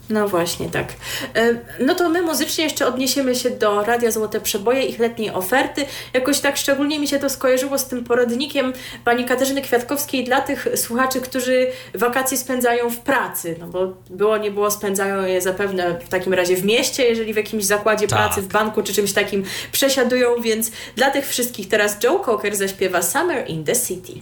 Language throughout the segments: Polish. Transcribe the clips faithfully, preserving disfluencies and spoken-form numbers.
No właśnie, tak. No to my muzycznie jeszcze odniesiemy się do Radia Złote Przeboje, ich letniej oferty. Jakoś tak szczególnie mi się to skojarzyło z tym poradnikiem pani Katarzyny Kwiatkowskiej dla tych słuchaczy, którzy wakacje spędzają w pracy. No bo było, nie było, spędzają je zapewne w takim razie w mieście, jeżeli w jakimś zakładzie tak. pracy, w banku czy czymś takim przesiadują, więc dla tych wszystkich teraz Joe Cocker zaśpiewa Summer in the City.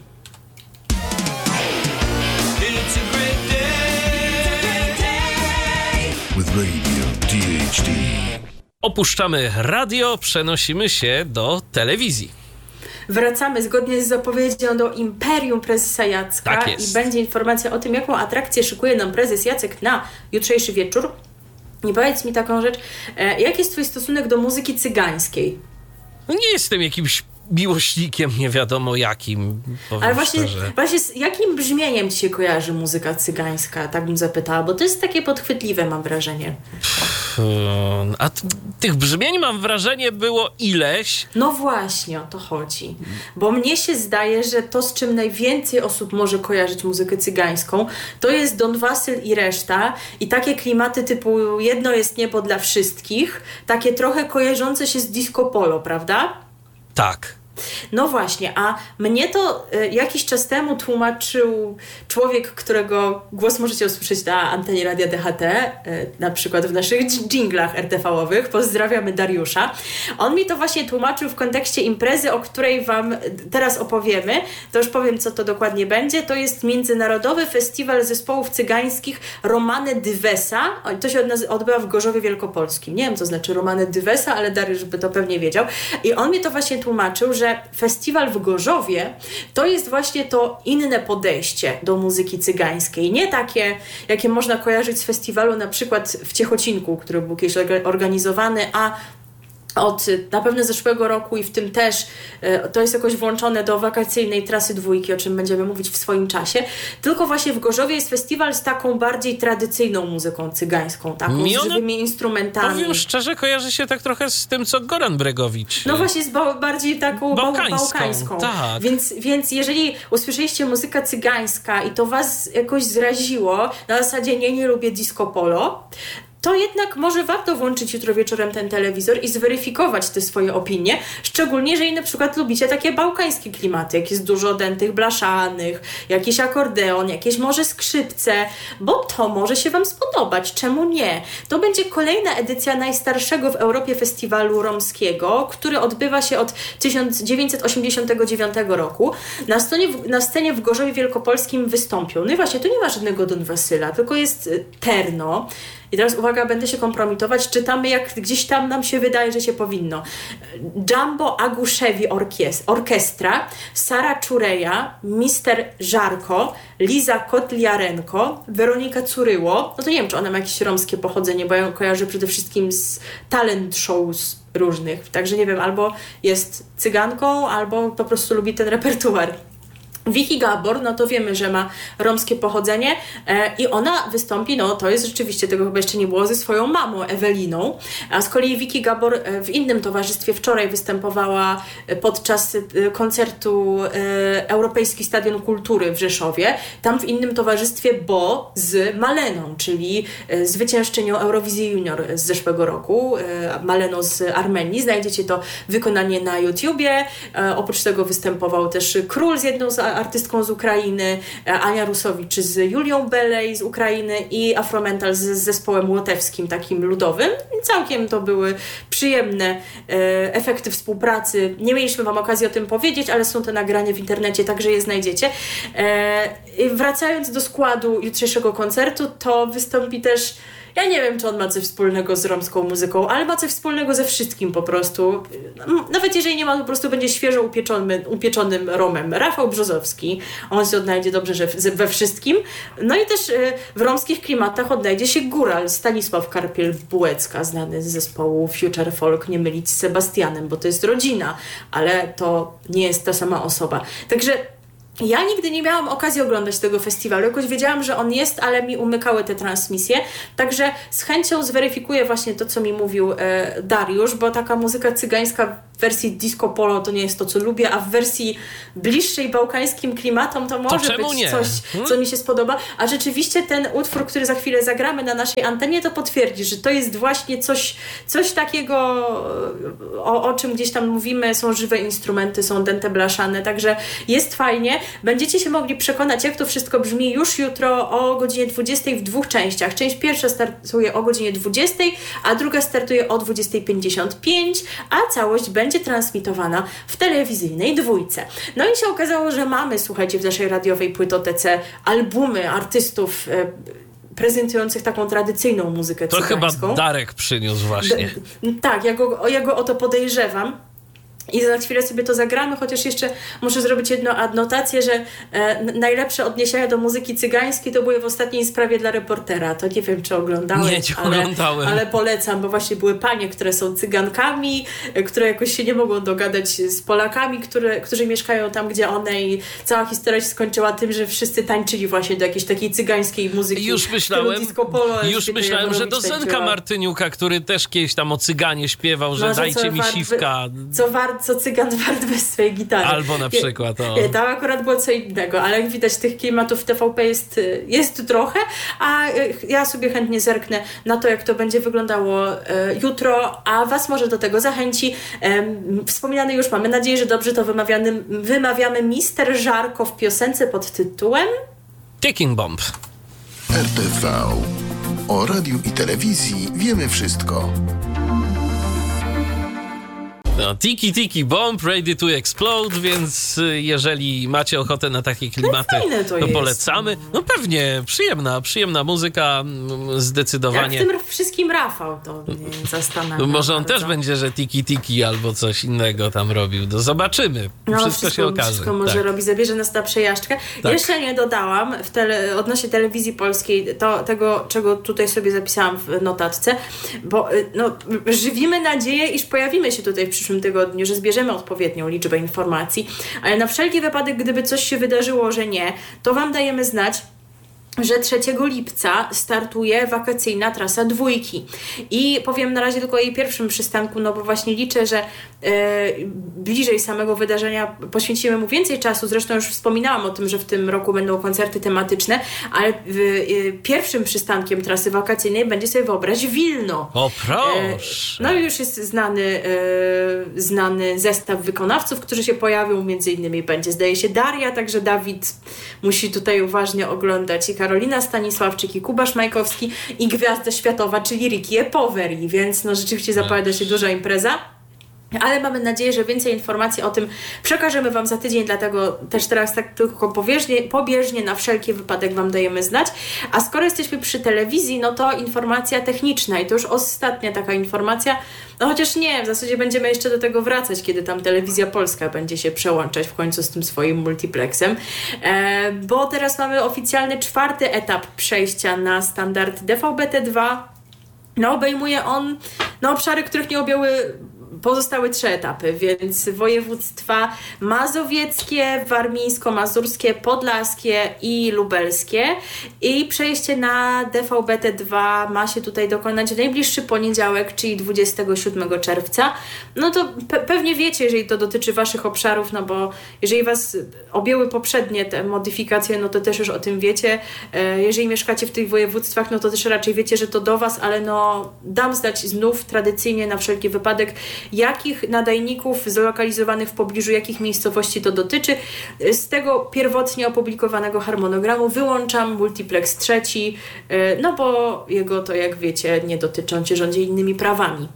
Radio D H D. Opuszczamy radio, przenosimy się do telewizji. Wracamy zgodnie z zapowiedzią do Imperium Prezesa Jacka tak i będzie informacja o tym, jaką atrakcję szykuje nam prezes Jacek na jutrzejszy wieczór. I powiedz mi taką rzecz, e, jaki jest twój stosunek do muzyki cygańskiej? No nie jestem jakimś miłośnikiem, nie wiadomo jakim. Ale właśnie, właśnie z jakim brzmieniem ci się kojarzy muzyka cygańska? Tak bym zapytała, bo to jest takie podchwytliwe, mam wrażenie. A t- tych brzmień, mam wrażenie, było ileś. No właśnie, o to chodzi. Bo mnie się zdaje, że to, z czym najwięcej osób może kojarzyć muzykę cygańską, to jest Don Wasyl i reszta i takie klimaty typu jedno jest niebo dla wszystkich, takie trochę kojarzące się z disco polo, prawda? Tak. No właśnie, a mnie to y, jakiś czas temu tłumaczył człowiek, którego głos możecie usłyszeć na antenie Radia D H T, y, na przykład w naszych dżinglach er te ve'owych. Pozdrawiamy Dariusza. On mi to właśnie tłumaczył w kontekście imprezy, o której wam teraz opowiemy. To już powiem, co to dokładnie będzie. To jest Międzynarodowy Festiwal Zespołów Cygańskich Romane Dyvesa. To się odbywa w Gorzowie Wielkopolskim. Nie wiem, co znaczy Romane Dyvesa, ale Dariusz by to pewnie wiedział. I on mi to właśnie tłumaczył, że festiwal w Gorzowie to jest właśnie to inne podejście do muzyki cygańskiej. Nie takie, jakie można kojarzyć z festiwalu na przykład w Ciechocinku, który był kiedyś organizowany, a od na pewno zeszłego roku i w tym też to jest jakoś włączone do wakacyjnej trasy dwójki, o czym będziemy mówić w swoim czasie. Tylko właśnie w Gorzowie jest festiwal z taką bardziej tradycyjną muzyką cygańską, taką Mi z ona, żywymi instrumentami. Powiem szczerze, kojarzy się tak trochę z tym, co Goran Bregowicz. No właśnie z ba- bardziej taką bałkańską. bałkańską. Tak. Więc, więc jeżeli usłyszeliście muzykę cygańska i to was jakoś zraziło, na zasadzie nie, nie lubię disco polo, to jednak może warto włączyć jutro wieczorem ten telewizor i zweryfikować te swoje opinie, szczególnie jeżeli na przykład lubicie takie bałkańskie klimaty, jak jest dużo dętych blaszanych, jakiś akordeon, jakieś może skrzypce, bo to może się wam spodobać, czemu nie? To będzie kolejna edycja najstarszego w Europie festiwalu romskiego, który odbywa się od tysiąc dziewięćset osiemdziesiątego dziewiątego roku. Na scenie, w, na scenie w Gorzowie Wielkopolskim wystąpią. No i właśnie, tu nie ma żadnego Don Wasyla, tylko jest Terno. I teraz uwaga, będę się kompromitować. Czytamy, jak gdzieś tam nam się wydaje, że się powinno. Jumbo Aguszewi orkies- Orkiestra, Sara Czureja, mister Żarko, Liza Kotliarenko, Weronika Curyło. No to nie wiem, czy ona ma jakieś romskie pochodzenie, bo ja ją kojarzę przede wszystkim z talent shows różnych. Także nie wiem, albo jest cyganką, albo po prostu lubi ten repertuar. Wiki Gabor, no to wiemy, że ma romskie pochodzenie e, i ona wystąpi, no to jest rzeczywiście, tego chyba jeszcze nie było, ze swoją mamą Eweliną, a z kolei Wiki Gabor e, w innym towarzystwie wczoraj występowała e, podczas e, koncertu e, Europejski Stadion Kultury w Rzeszowie, tam w innym towarzystwie, bo z Maleną, czyli e, zwyciężczynią Eurowizji Junior z zeszłego roku, e, Maleno z Armenii. Znajdziecie to wykonanie na YouTubie, e, oprócz tego występował też Król z jedną z artystką z Ukrainy, Ania Rusowicz z Julią Belej z Ukrainy i Afromental z, z zespołem łotewskim, takim ludowym. Całkiem to były przyjemne e, efekty współpracy. Nie mieliśmy wam okazji o tym powiedzieć, ale są te nagrania w internecie, także je znajdziecie. E, wracając do składu jutrzejszego koncertu, to wystąpi też, ja nie wiem, czy on ma coś wspólnego z romską muzyką, ale ma coś wspólnego ze wszystkim po prostu. Nawet jeżeli nie ma, to po prostu będzie świeżo upieczonym, upieczonym Romem. Rafał Brzozowski, on się odnajdzie dobrze że we wszystkim. No i też w romskich klimatach odnajdzie się góral Stanisław Karpiel-Bułecka, znany z zespołu Future Folk, nie mylić z Sebastianem, bo to jest rodzina, ale to nie jest ta sama osoba. Także ja nigdy nie miałam okazji oglądać tego festiwalu. Jakoś wiedziałam, że on jest, ale mi umykały te transmisje. Także z chęcią zweryfikuję właśnie to, co mi mówił e, Dariusz, bo taka muzyka cygańska w wersji disco polo to nie jest to, co lubię, a w wersji bliższej bałkańskim klimatom to może to być nie? coś, hmm? co mi się spodoba. A rzeczywiście ten utwór, który za chwilę zagramy na naszej antenie, to potwierdzi, że to jest właśnie coś, coś takiego, o, o czym gdzieś tam mówimy, są żywe instrumenty, są dęte blaszane, także jest fajnie. Będziecie się mogli przekonać, jak to wszystko brzmi już jutro o godzinie dwudziestej w dwóch częściach. Część pierwsza startuje o godzinie dwudziestej, a druga startuje o dwudziestej pięćdziesiąt pięć, a całość będzie transmitowana w telewizyjnej dwójce. No i się okazało, że mamy, słuchajcie, w naszej radiowej płytotece albumy artystów e, prezentujących taką tradycyjną muzykę to cygańską. To chyba Darek przyniósł właśnie. D- tak, ja go, ja go o to podejrzewam. I za chwilę sobie to zagramy, chociaż jeszcze muszę zrobić jedną adnotację, że e, najlepsze odniesienia do muzyki cygańskiej to były w ostatniej sprawie dla Reportera. To nie wiem, czy oglądałeś, nie, nie ale, oglądałem. ale polecam, bo właśnie były panie, które są cygankami, e, które jakoś się nie mogą dogadać z Polakami, które, którzy mieszkają tam, gdzie one, i cała historia się skończyła tym, że wszyscy tańczyli właśnie do jakiejś takiej cygańskiej muzyki. Już myślałem, disco polo, już myślałem, że do Zenka Martyniuka, który też kiedyś tam o cyganie śpiewał, że no, dajcie że mi wart, siwka. Co wart, co cygan wart bez swojej gitary. Albo na przykład. O. Nie, tam akurat było co innego, ale jak widać, tych klimatów w T V P jest, jest trochę, a ja sobie chętnie zerknę na to, jak to będzie wyglądało jutro, a was może do tego zachęci wspominany już, mamy nadzieję, że dobrze to wymawiamy, wymawiamy mister Żarko w piosence pod tytułem Ticking Bomb. R T V. O radiu i telewizji wiemy wszystko. No, Tiki Tiki Bomb, Ready to Explode, więc jeżeli macie ochotę na takie klimaty, to, to polecamy. No pewnie, przyjemna, przyjemna muzyka, zdecydowanie. Jak w tym wszystkim Rafał to mnie zastanawia. No, może on bardzo. też będzie, że Tiki Tiki albo coś innego tam robił. No, zobaczymy. No, wszystko, wszystko się okaże. Wszystko może tak. robi, zabierze nas na przejażdżkę. Tak. Jeszcze nie dodałam w tele, odnośnie telewizji polskiej to, tego, czego tutaj sobie zapisałam w notatce, bo no, żywimy nadzieję, iż pojawimy się tutaj w przyszłym tygodniu, że zbierzemy odpowiednią liczbę informacji, ale na wszelki wypadek, gdyby coś się wydarzyło, że nie, to wam dajemy znać, że trzeciego lipca startuje wakacyjna trasa dwójki. I powiem na razie tylko o jej pierwszym przystanku, no bo właśnie liczę, że e, bliżej samego wydarzenia poświęcimy mu więcej czasu. Zresztą już wspominałam o tym, że w tym roku będą koncerty tematyczne, ale w, e, pierwszym przystankiem trasy wakacyjnej będzie, sobie wyobraź, Wilno. O proszę! E, no i już jest znany, e, znany zestaw wykonawców, którzy się pojawią, między innymi będzie, zdaje się, Daria, także Dawid musi tutaj uważnie oglądać i Karolina Stanisławczyk, i Kuba Szmajkowski, i gwiazda światowa, czyli Ricky Poveri, więc no rzeczywiście zapowiada się duża impreza. Ale mamy nadzieję, że więcej informacji o tym przekażemy wam za tydzień, dlatego też teraz tak tylko pobieżnie, pobieżnie na wszelki wypadek wam dajemy znać. A skoro jesteśmy przy telewizji, no to informacja techniczna i to już ostatnia taka informacja, no chociaż nie, w zasadzie będziemy jeszcze do tego wracać, kiedy tam Telewizja Polska będzie się przełączać w końcu z tym swoim multiplexem, e, bo teraz mamy oficjalny czwarty etap przejścia na standard D V B T dwa. No obejmuje on no, obszary, których nie objęły pozostałe trzy etapy, więc województwa mazowieckie, warmińsko-mazurskie, podlaskie i lubelskie. I przejście na D V B T dwa ma się tutaj dokonać w najbliższy poniedziałek, czyli dwudziestego siódmego czerwca. No to pe- pewnie wiecie, jeżeli to dotyczy waszych obszarów, no bo jeżeli was objęły poprzednie te modyfikacje, no to też już o tym wiecie. E, jeżeli mieszkacie w tych województwach, no to też raczej wiecie, że to do was, ale no dam znać znów tradycyjnie na wszelki wypadek, jakich nadajników zlokalizowanych w pobliżu jakich miejscowości to dotyczy. Z tego pierwotnie opublikowanego harmonogramu wyłączam multiplex trzeci, no bo jego to, jak wiecie, nie dotyczą, cię rządzi innymi prawami.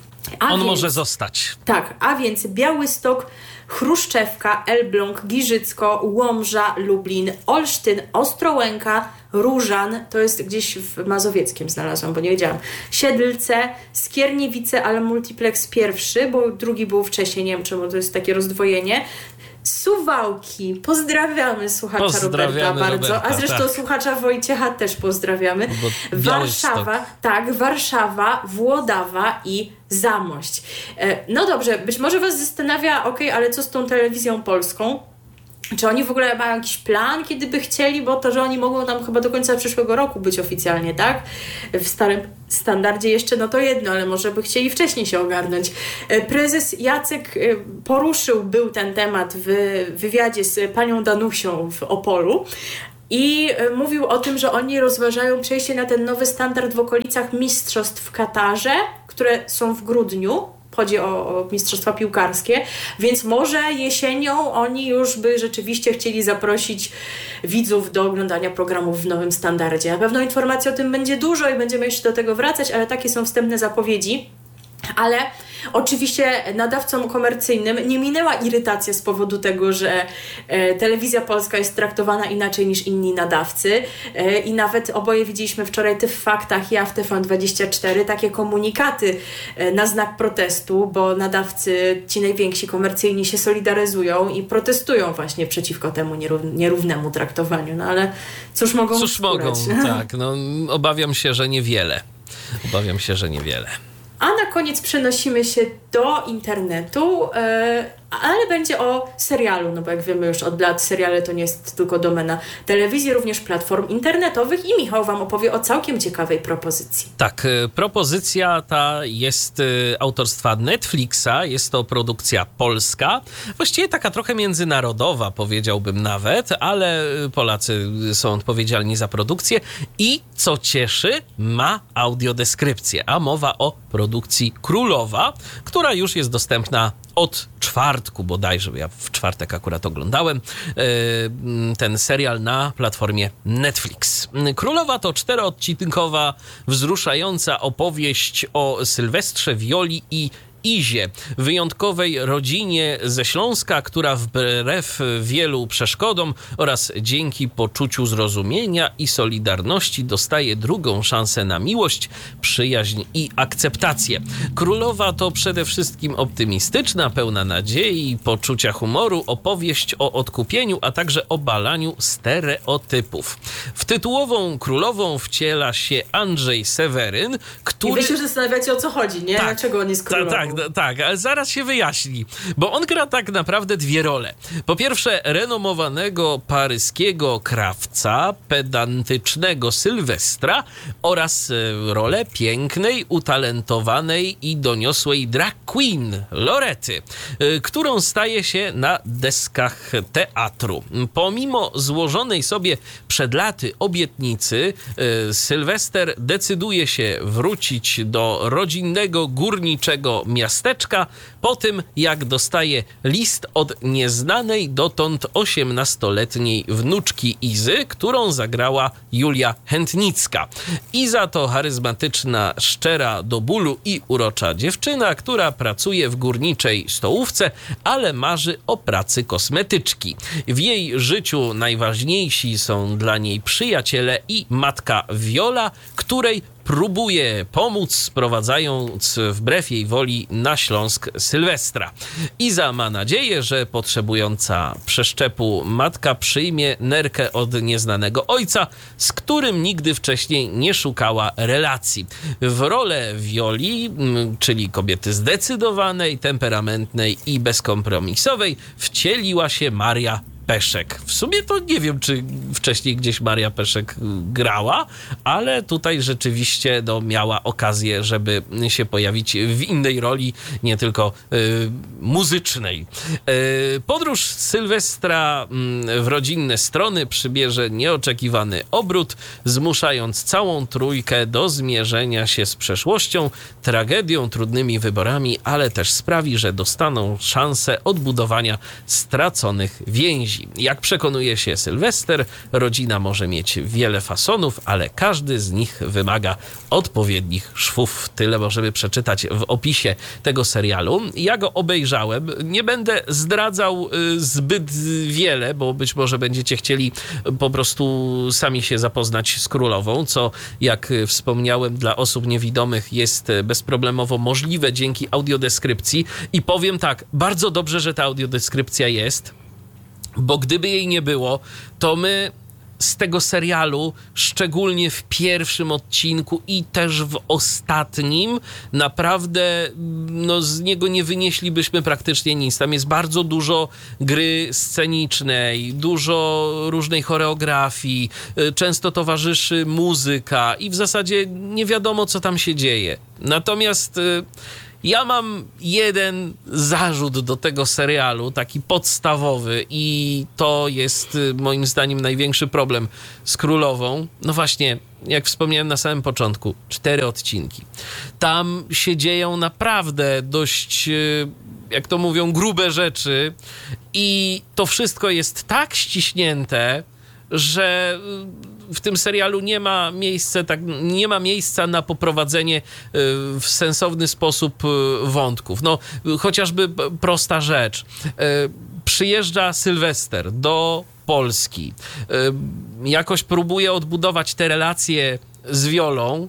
A On więc, może zostać. Tak, a więc Białystok, Chruszczewka, Elbląg, Giżycko, Łomża, Lublin, Olsztyn, Ostrołęka, Różan, to jest gdzieś w Mazowieckiem znalazłam, bo nie wiedziałam, Siedlce, Skierniewice, ale multiplex pierwszy, bo drugi był wcześniej, nie wiem czemu to jest takie rozdwojenie. Suwałki, pozdrawiamy słuchacza pozdrawiamy Roberta bardzo, Roberta, a zresztą tak. słuchacza Wojciecha też pozdrawiamy. Bo Warszawa, tak, Warszawa, Włodawa i Zamość. No dobrze, być może was zastanawia, okej, ale co z tą telewizją polską? Czy oni w ogóle mają jakiś plan, kiedy by chcieli, bo to, że oni mogą tam chyba do końca przyszłego roku być oficjalnie, tak? W starym standardzie jeszcze no to jedno, ale może by chcieli wcześniej się ogarnąć. Prezes Jacek poruszył był ten temat w wywiadzie z panią Danusią w Opolu i mówił o tym, że oni rozważają przejście na ten nowy standard w okolicach mistrzostw w Katarze, które są w grudniu. Chodzi o, o mistrzostwa piłkarskie, więc może jesienią oni już by rzeczywiście chcieli zaprosić widzów do oglądania programów w nowym standardzie. Na pewno informacji o tym będzie dużo i będziemy jeszcze do tego wracać, ale takie są wstępne zapowiedzi. Ale oczywiście nadawcom komercyjnym nie minęła irytacja z powodu tego, że e, Telewizja Polska jest traktowana inaczej niż inni nadawcy e, i nawet oboje widzieliśmy wczoraj ty w faktach, ja w T V N dwadzieścia cztery, takie komunikaty e, na znak protestu, bo nadawcy, ci najwięksi komercyjni się solidaryzują i protestują właśnie przeciwko temu nierów- nierównemu traktowaniu, no ale cóż mogą Cóż mogą, tak, no obawiam się, że niewiele. Obawiam się, że niewiele. A na koniec przenosimy się do internetu, yy, ale będzie o serialu, no bo jak wiemy już od lat seriale to nie jest tylko domena telewizji, również platform internetowych i Michał wam opowie o całkiem ciekawej propozycji. Tak, propozycja ta jest autorstwa Netflixa, jest to produkcja polska, właściwie taka trochę międzynarodowa powiedziałbym nawet, ale Polacy są odpowiedzialni za produkcję i co cieszy, ma audiodeskrypcję, a mowa o produkcji Królowa, która już jest dostępna od czwartku bodajże, ja w czwartek akurat oglądałem ten serial na platformie Netflix. Królowa to czteroodcinkowa, wzruszająca opowieść o Sylwestrze, Wioli i Izie, wyjątkowej rodzinie ze Śląska, która wbrew wielu przeszkodom oraz dzięki poczuciu zrozumienia i solidarności dostaje drugą szansę na miłość, przyjaźń i akceptację. Królowa to przede wszystkim optymistyczna, pełna nadziei i poczucia humoru opowieść o odkupieniu, a także obalaniu stereotypów. W tytułową królową wciela się Andrzej Seweryn, który... I wy się zastanawiacie, o co chodzi, nie? Tak, dlaczego on jest królową? Tak, tak, ale zaraz się wyjaśni, bo on gra tak naprawdę dwie role. Po pierwsze, renomowanego paryskiego krawca, pedantycznego Sylwestra oraz rolę pięknej, utalentowanej i doniosłej drag queen Lorety, którą staje się na deskach teatru. Pomimo złożonej sobie przed laty obietnicy, Sylwester decyduje się wrócić do rodzinnego, górniczego miasteczka po tym, jak dostaje list od nieznanej dotąd osiemnastoletniej wnuczki Izy, którą zagrała Julia Chętnicka. Iza to charyzmatyczna, szczera do bólu i urocza dziewczyna, która pracuje w górniczej stołówce, ale marzy o pracy kosmetyczki. W jej życiu najważniejsi są dla niej przyjaciele i matka Wiola, której próbuje pomóc, sprowadzając wbrew jej woli na Śląsk Sylwestra. Iza ma nadzieję, że potrzebująca przeszczepu matka przyjmie nerkę od nieznanego ojca, z którym nigdy wcześniej nie szukała relacji. W rolę Wioli, czyli kobiety zdecydowanej, temperamentnej i bezkompromisowej, wcieliła się Maria Peszek. W sumie to nie wiem, czy wcześniej gdzieś Maria Peszek grała, ale tutaj rzeczywiście no, miała okazję, żeby się pojawić w innej roli, nie tylko y, muzycznej. Y, podróż Sylwestra y, w rodzinne strony przybierze nieoczekiwany obrót, zmuszając całą trójkę do zmierzenia się z przeszłością, tragedią, trudnymi wyborami, ale też sprawi, że dostaną szansę odbudowania straconych więzi. Jak przekonuje się Sylwester, rodzina może mieć wiele fasonów, ale każdy z nich wymaga odpowiednich szwów. Tyle możemy przeczytać w opisie tego serialu. Ja go obejrzałem. Nie będę zdradzał zbyt wiele, bo być może będziecie chcieli po prostu sami się zapoznać z Królową, co jak wspomniałem dla osób niewidomych jest bezproblemowo możliwe dzięki audiodeskrypcji. I powiem tak, bardzo dobrze, że ta audiodeskrypcja jest, bo gdyby jej nie było, to my z tego serialu, szczególnie w pierwszym odcinku i też w ostatnim, naprawdę no, z niego nie wynieślibyśmy praktycznie nic. Tam jest bardzo dużo gry scenicznej, dużo różnej choreografii, często towarzyszy muzyka i w zasadzie nie wiadomo, co tam się dzieje. Natomiast ja mam jeden zarzut do tego serialu, taki podstawowy, i to jest moim zdaniem największy problem z Królową. No właśnie, jak wspomniałem na samym początku, cztery odcinki. Tam się dzieją naprawdę dość, jak to mówią, grube rzeczy i to wszystko jest tak ściśnięte, że w tym serialu nie ma miejsca, tak, nie ma miejsca na poprowadzenie w sensowny sposób wątków. No, chociażby prosta rzecz. Przyjeżdża Sylwester do Polski. Jakoś próbuje odbudować te relacje z Wiolą.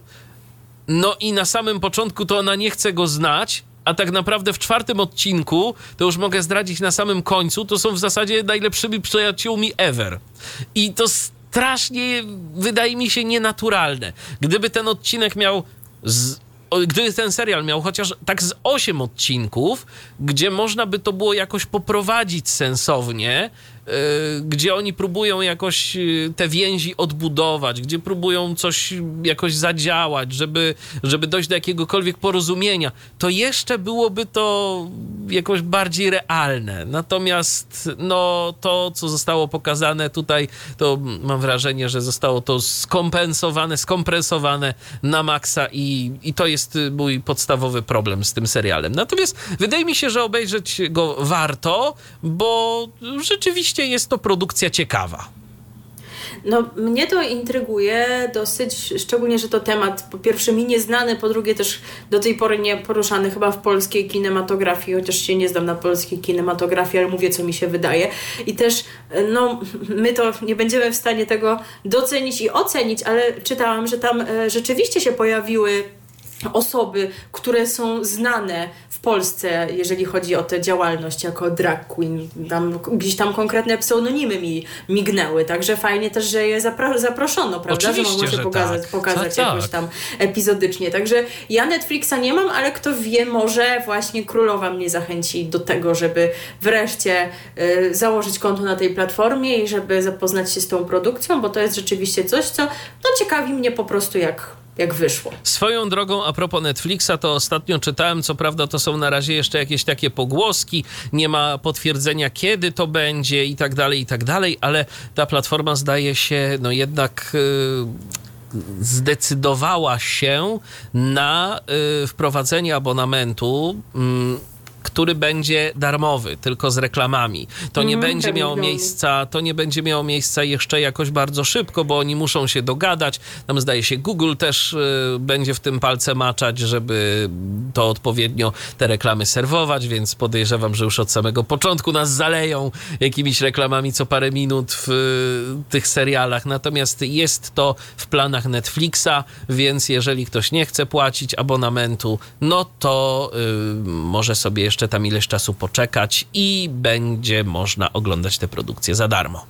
No i na samym początku to ona nie chce go znać, a tak naprawdę w czwartym odcinku, to już mogę zdradzić na samym końcu, to są w zasadzie najlepszymi przyjaciółmi ever. I to strasznie, wydaje mi się, nienaturalne. Gdyby ten odcinek miał, z, gdyby ten serial miał chociaż tak z osiem odcinków, gdzie można by to było jakoś poprowadzić sensownie, gdzie oni próbują jakoś te więzi odbudować, gdzie próbują coś jakoś zadziałać, żeby, żeby dojść do jakiegokolwiek porozumienia, to jeszcze byłoby to jakoś bardziej realne. Natomiast no, to, co zostało pokazane tutaj, to mam wrażenie, że zostało to skompensowane, skompresowane na maksa i, i to jest mój podstawowy problem z tym serialem. Natomiast wydaje mi się, że obejrzeć go warto, bo rzeczywiście jest to produkcja ciekawa. No, mnie to intryguje dosyć, szczególnie, że to temat po pierwsze mi nieznany, po drugie też do tej pory nie poruszany chyba w polskiej kinematografii, chociaż się nie znam na polskiej kinematografii, ale mówię, co mi się wydaje. I też, no, my to nie będziemy w stanie tego docenić i ocenić, ale czytałam, że tam e, rzeczywiście się pojawiły osoby, które są znane w Polsce, jeżeli chodzi o tę działalność jako drag queen. Tam, gdzieś tam konkretne pseudonimy mi mignęły, także fajnie też, że je zapro- zaproszono, prawda? Oczywiście, że mogło się że pokazać, tak. pokazać tak, jakoś tak. tam epizodycznie. Także ja Netflixa nie mam, ale kto wie, może właśnie Królowa mnie zachęci do tego, żeby wreszcie y, założyć konto na tej platformie i żeby zapoznać się z tą produkcją, bo to jest rzeczywiście coś, co no, ciekawi mnie po prostu jak jak wyszło. Swoją drogą, a propos Netflixa, to ostatnio czytałem, co prawda to są na razie jeszcze jakieś takie pogłoski, nie ma potwierdzenia, kiedy to będzie i tak dalej, i tak dalej, ale ta platforma zdaje się, no jednak yy, zdecydowała się na yy, wprowadzenie abonamentu, yy, który będzie darmowy, tylko z reklamami. To nie mm, będzie miało miejsca, to nie będzie miało miejsca jeszcze jakoś bardzo szybko, bo oni muszą się dogadać. Tam zdaje się Google też y, będzie w tym palce maczać, żeby to odpowiednio te reklamy serwować, więc podejrzewam, że już od samego początku nas zaleją jakimiś reklamami co parę minut w y, tych serialach. Natomiast jest to w planach Netflixa, więc jeżeli ktoś nie chce płacić abonamentu, no to y, może sobie jeszcze tam ileś czasu poczekać i będzie można oglądać te produkcje za darmo.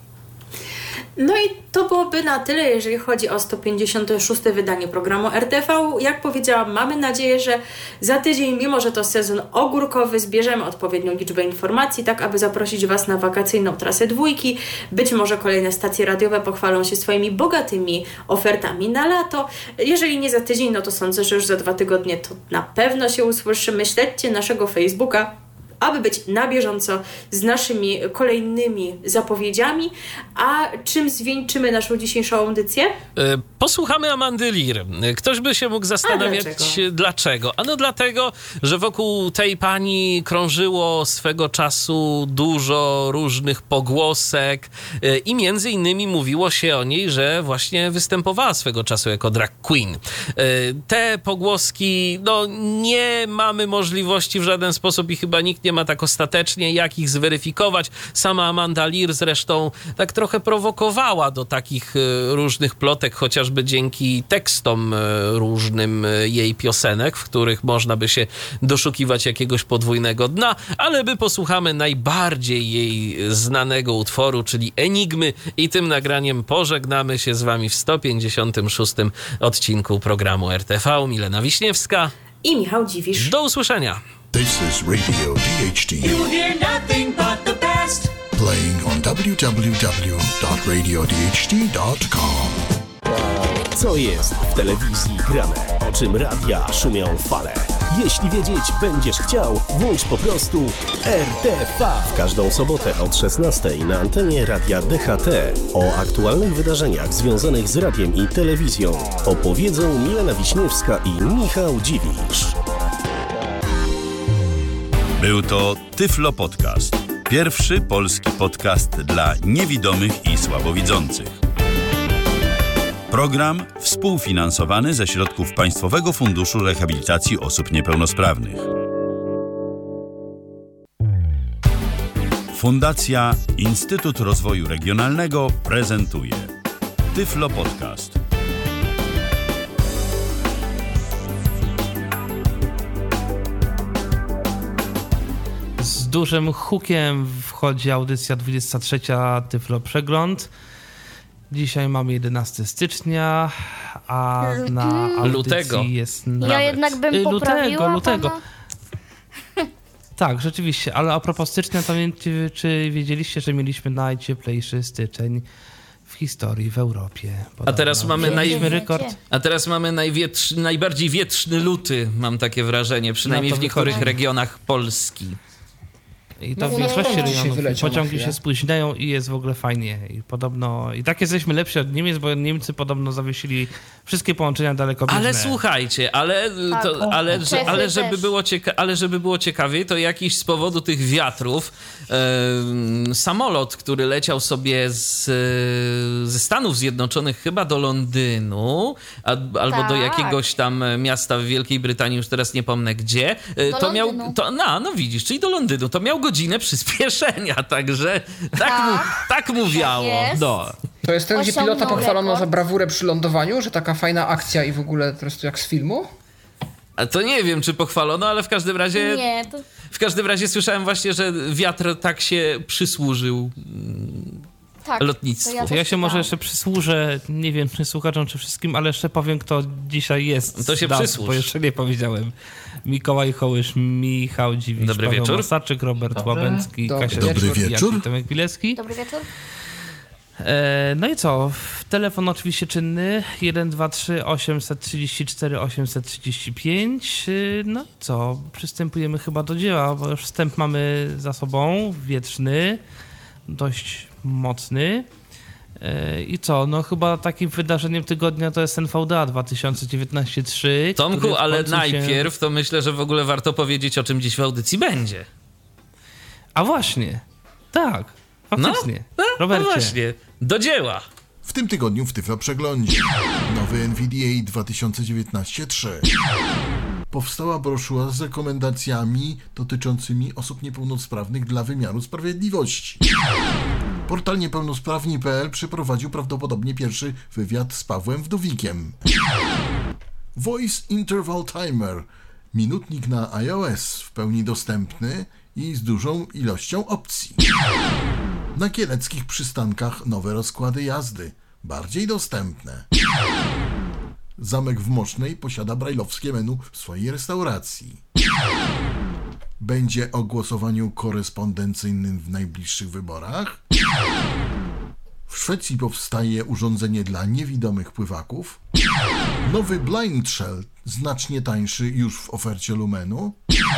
No i to byłoby na tyle, jeżeli chodzi o sto pięćdziesiąte szóste wydanie programu R T V. Jak powiedziałam, mamy nadzieję, że za tydzień, mimo że to sezon ogórkowy, zbierzemy odpowiednią liczbę informacji, tak aby zaprosić Was na wakacyjną trasę dwójki. Być może kolejne stacje radiowe pochwalą się swoimi bogatymi ofertami na lato. Jeżeli nie za tydzień, no to sądzę, że już za dwa tygodnie to na pewno się usłyszymy. Śledźcie naszego Facebooka, aby być na bieżąco z naszymi kolejnymi zapowiedziami. A czym zwieńczymy naszą dzisiejszą audycję? Posłuchamy Amandy Lear. Ktoś by się mógł zastanawiać, dlaczego? dlaczego. Ano dlatego, że wokół tej pani krążyło swego czasu dużo różnych pogłosek i między innymi mówiło się o niej, że właśnie występowała swego czasu jako drag queen. Te pogłoski, no nie mamy możliwości w żaden sposób i chyba nikt nie ma tak ostatecznie, jak ich zweryfikować. Sama Amanda Lear zresztą tak trochę prowokowała do takich różnych plotek, chociażby dzięki tekstom różnym jej piosenek, w których można by się doszukiwać jakiegoś podwójnego dna, ale my posłuchamy najbardziej jej znanego utworu, czyli Enigmy, i tym nagraniem pożegnamy się z wami w sto pięćdziesiątym szóstym odcinku programu R T V. Milena Wiśniewska i Michał Dziwisz. Do usłyszenia. This is Radio D H T. You hear nothing but the best. Playing on w w w dot radio d h t dot com. Co jest w telewizji grane? O czym radia szumią fale? Jeśli wiedzieć będziesz chciał, włącz po prostu R T V. W każdą sobotę od szesnastej na antenie Radia D H T o aktualnych wydarzeniach związanych z radiem i telewizją opowiedzą Milena Wiśniewska i Michał Dziwisz. Był to Tyflo Podcast. Pierwszy polski podcast dla niewidomych i słabowidzących. Program współfinansowany ze środków Państwowego Funduszu Rehabilitacji Osób Niepełnosprawnych. Fundacja Instytut Rozwoju Regionalnego prezentuje Tyflo Podcast. Z dużym hukiem wchodzi audycja dwudziesta trzecia Tyflo Przegląd. Dzisiaj mamy jedenastego stycznia, a na audycji Lutego. jest Ja nawet... jednak bym poprawiła Lutego, lutego. pana. Tak, rzeczywiście, ale a propos stycznia, to nie, czy, czy wiedzieliście, że mieliśmy najcieplejszy styczeń w historii w Europie? Podobno. A teraz mamy naj... Mieliśmy rekord. A teraz mamy najwietrz... najbardziej wietrzny luty, mam takie wrażenie, przynajmniej No to w niektórych wychodzi. regionach Polski. I to No, w większości no, rejonów. wyleciał na Pociągi chwilę. się spóźniają i jest w ogóle fajnie. I podobno i tak jesteśmy lepsi od Niemiec, bo Niemcy podobno zawiesili wszystkie połączenia dalekobieżne. Ale słuchajcie, ale, Tak, to, o, ale, o. że, Czechy ale, żeby też. było cieka- ale żeby było ciekawiej, to jakiś z powodu tych wiatrów e, samolot, który leciał sobie z, ze Stanów Zjednoczonych chyba do Londynu, a, albo do Tak. jakiegoś tam miasta w Wielkiej Brytanii, już teraz nie pomnę gdzie, e, Do to miał, Londynu. to, no, no widzisz, czyli do Londynu, to miał godzinę przyspieszenia, także tak, mu, tak mówiało. jest. No. To jest ten, gdzie pilota Osiągnął pochwalono rekord. za brawurę przy lądowaniu, że taka fajna akcja i w ogóle po prostu jak z filmu? A to nie wiem, czy pochwalono, ale w każdym razie... Nie, to W każdym razie słyszałem właśnie, że wiatr tak się przysłużył tak. lotnictwu. To ja, To ja też się może czytałam. jeszcze przysłużę, nie wiem czy słuchaczom, czy wszystkim, ale jeszcze powiem, kto dzisiaj jest. To się z nas, przysłuż. Bo jeszcze nie powiedziałem. Mikołaj Hołysz, Michał Dziwisz, Dobry Paweł wieczór. Masaczyk, Robert Łabęcki, Dobry Kasia Dobry Dziwisz, wieczór. Jacek Tomek Bilecki. Dobry wieczór. E, no i co? Telefon oczywiście czynny jeden dwa trzy osiemset trzydzieści cztery osiemset trzydzieści pięć. E, No i co? Przystępujemy chyba do dzieła, bo już wstęp mamy za sobą, wieczny, dość mocny. E, I co? No chyba takim wydarzeniem tygodnia to jest N V D A dwa tysiące dziewiętnaście trzy. Tomku, który w ale końcu się- najpierw to myślę, że w ogóle warto powiedzieć, o czym dziś w audycji będzie. A właśnie, tak, faktycznie. No, Robercie. no właśnie, do dzieła. W tym tygodniu w Tyflo Przeglądzie nowy N V D A dwa tysiące dziewiętnaście trzy. Powstała broszura z rekomendacjami dotyczącymi osób niepełnosprawnych dla wymiaru sprawiedliwości. Portal niepełnosprawni kropka p l przeprowadził prawdopodobnie pierwszy wywiad z Pawłem Wdowikiem. Voice Interval Timer, minutnik na iOS, w pełni dostępny i z dużą ilością opcji. Na kieleckich przystankach nowe rozkłady jazdy, bardziej dostępne. Zamek w Mosznej posiada brajlowskie menu w swojej restauracji. Będzie o głosowaniu korespondencyjnym w najbliższych wyborach. W Szwecji powstaje urządzenie dla niewidomych pływaków. Nowy Blind Shell, znacznie tańszy, już w ofercie Lumenu.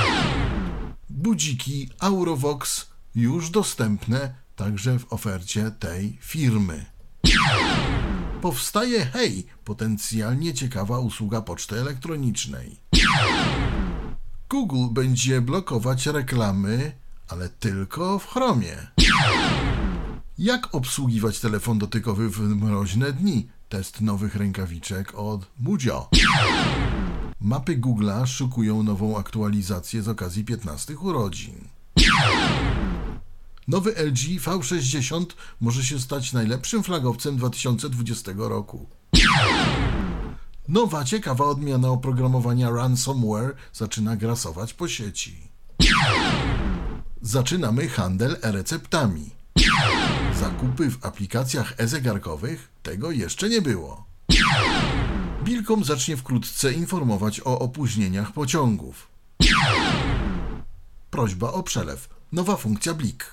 Budziki Aurovox, już dostępne także w ofercie tej firmy. Powstaje Hej, potencjalnie ciekawa usługa poczty elektronicznej. Google będzie blokować reklamy, ale tylko w Chromie. Jak obsługiwać telefon dotykowy w mroźne dni? Test nowych rękawiczek od Muzio. Mapy Google'a szykują nową aktualizację z okazji piętnastych urodzin. Nowy L G V sześćdziesiąt może się stać najlepszym flagowcem dwa tysiące dwudziestego roku. Nowa, ciekawa odmiana oprogramowania ransomware zaczyna grasować po sieci. Zaczynamy handel e-receptami. Zakupy w aplikacjach e-zegarkowych? Tego jeszcze nie było. Bilkom zacznie wkrótce informować o opóźnieniach pociągów. Prośba o przelew. Nowa funkcja Blik.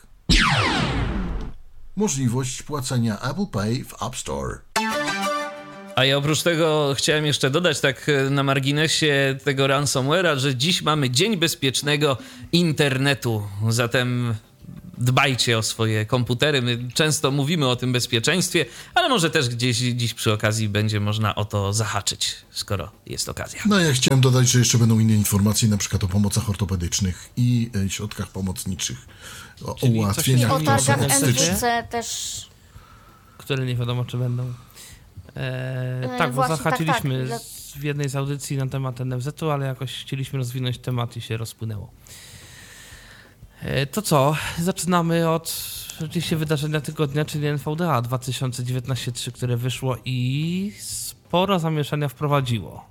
Możliwość płacenia Apple Pay w App Store. A ja oprócz tego chciałem jeszcze dodać tak na marginesie tego ransomware'a, że dziś mamy Dzień Bezpiecznego Internetu. Zatem dbajcie o swoje komputery. My często mówimy o tym bezpieczeństwie, ale może też gdzieś dziś przy okazji będzie można o to zahaczyć, skoro jest okazja. No ja chciałem dodać, że jeszcze będą inne informacje, na przykład o pomocach ortopedycznych i e, środkach pomocniczych, o Czyli ułatwieniach, O które są targach od N stycznia. W C też. Które nie wiadomo, czy będą. E, E, tak, bo właśnie, zahaczyliśmy tak, tak. z- w jednej z audycji na temat N F Z-u, ale jakoś chcieliśmy rozwinąć temat i się rozpłynęło. E, to co? Zaczynamy od rzeczywiście wydarzenia tygodnia, czyli N V D A dwa tysiące dziewiętnaście trzy, które wyszło i sporo zamieszania wprowadziło.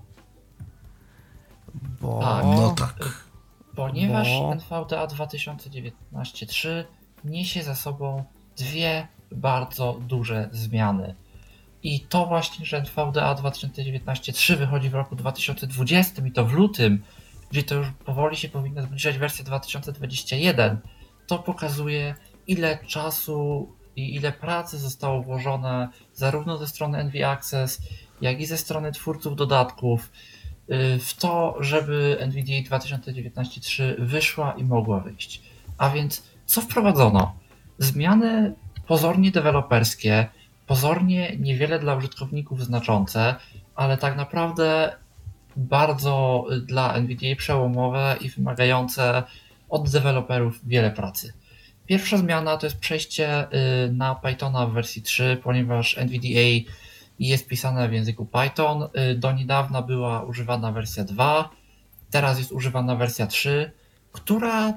Bo... Tak. No tak. Ponieważ Bo- N V D A dwa tysiące dziewiętnaście trzy niesie za sobą dwie bardzo duże zmiany. I to właśnie, że N V D A dwa tysiące dziewiętnaście trzy wychodzi w roku dwa tysiące dwudziestym i to w lutym, gdzie to już powoli się powinna zbliżać wersja dwa tysiące dwudziesty pierwszy, to pokazuje, ile czasu i ile pracy zostało włożone zarówno ze strony N V Access, jak i ze strony twórców dodatków y, w to, żeby N V D A dwa tysiące dziewiętnaście trzy wyszła i mogła wyjść. A więc co wprowadzono? Zmiany pozornie deweloperskie, pozornie niewiele dla użytkowników znaczące, ale tak naprawdę bardzo dla N V D A przełomowe i wymagające od deweloperów wiele pracy. Pierwsza zmiana to jest przejście y, na Pythona w wersji trzy, ponieważ N V D A jest pisane w języku Python. Y, Do niedawna była używana wersja dwa, teraz jest używana wersja trzy, która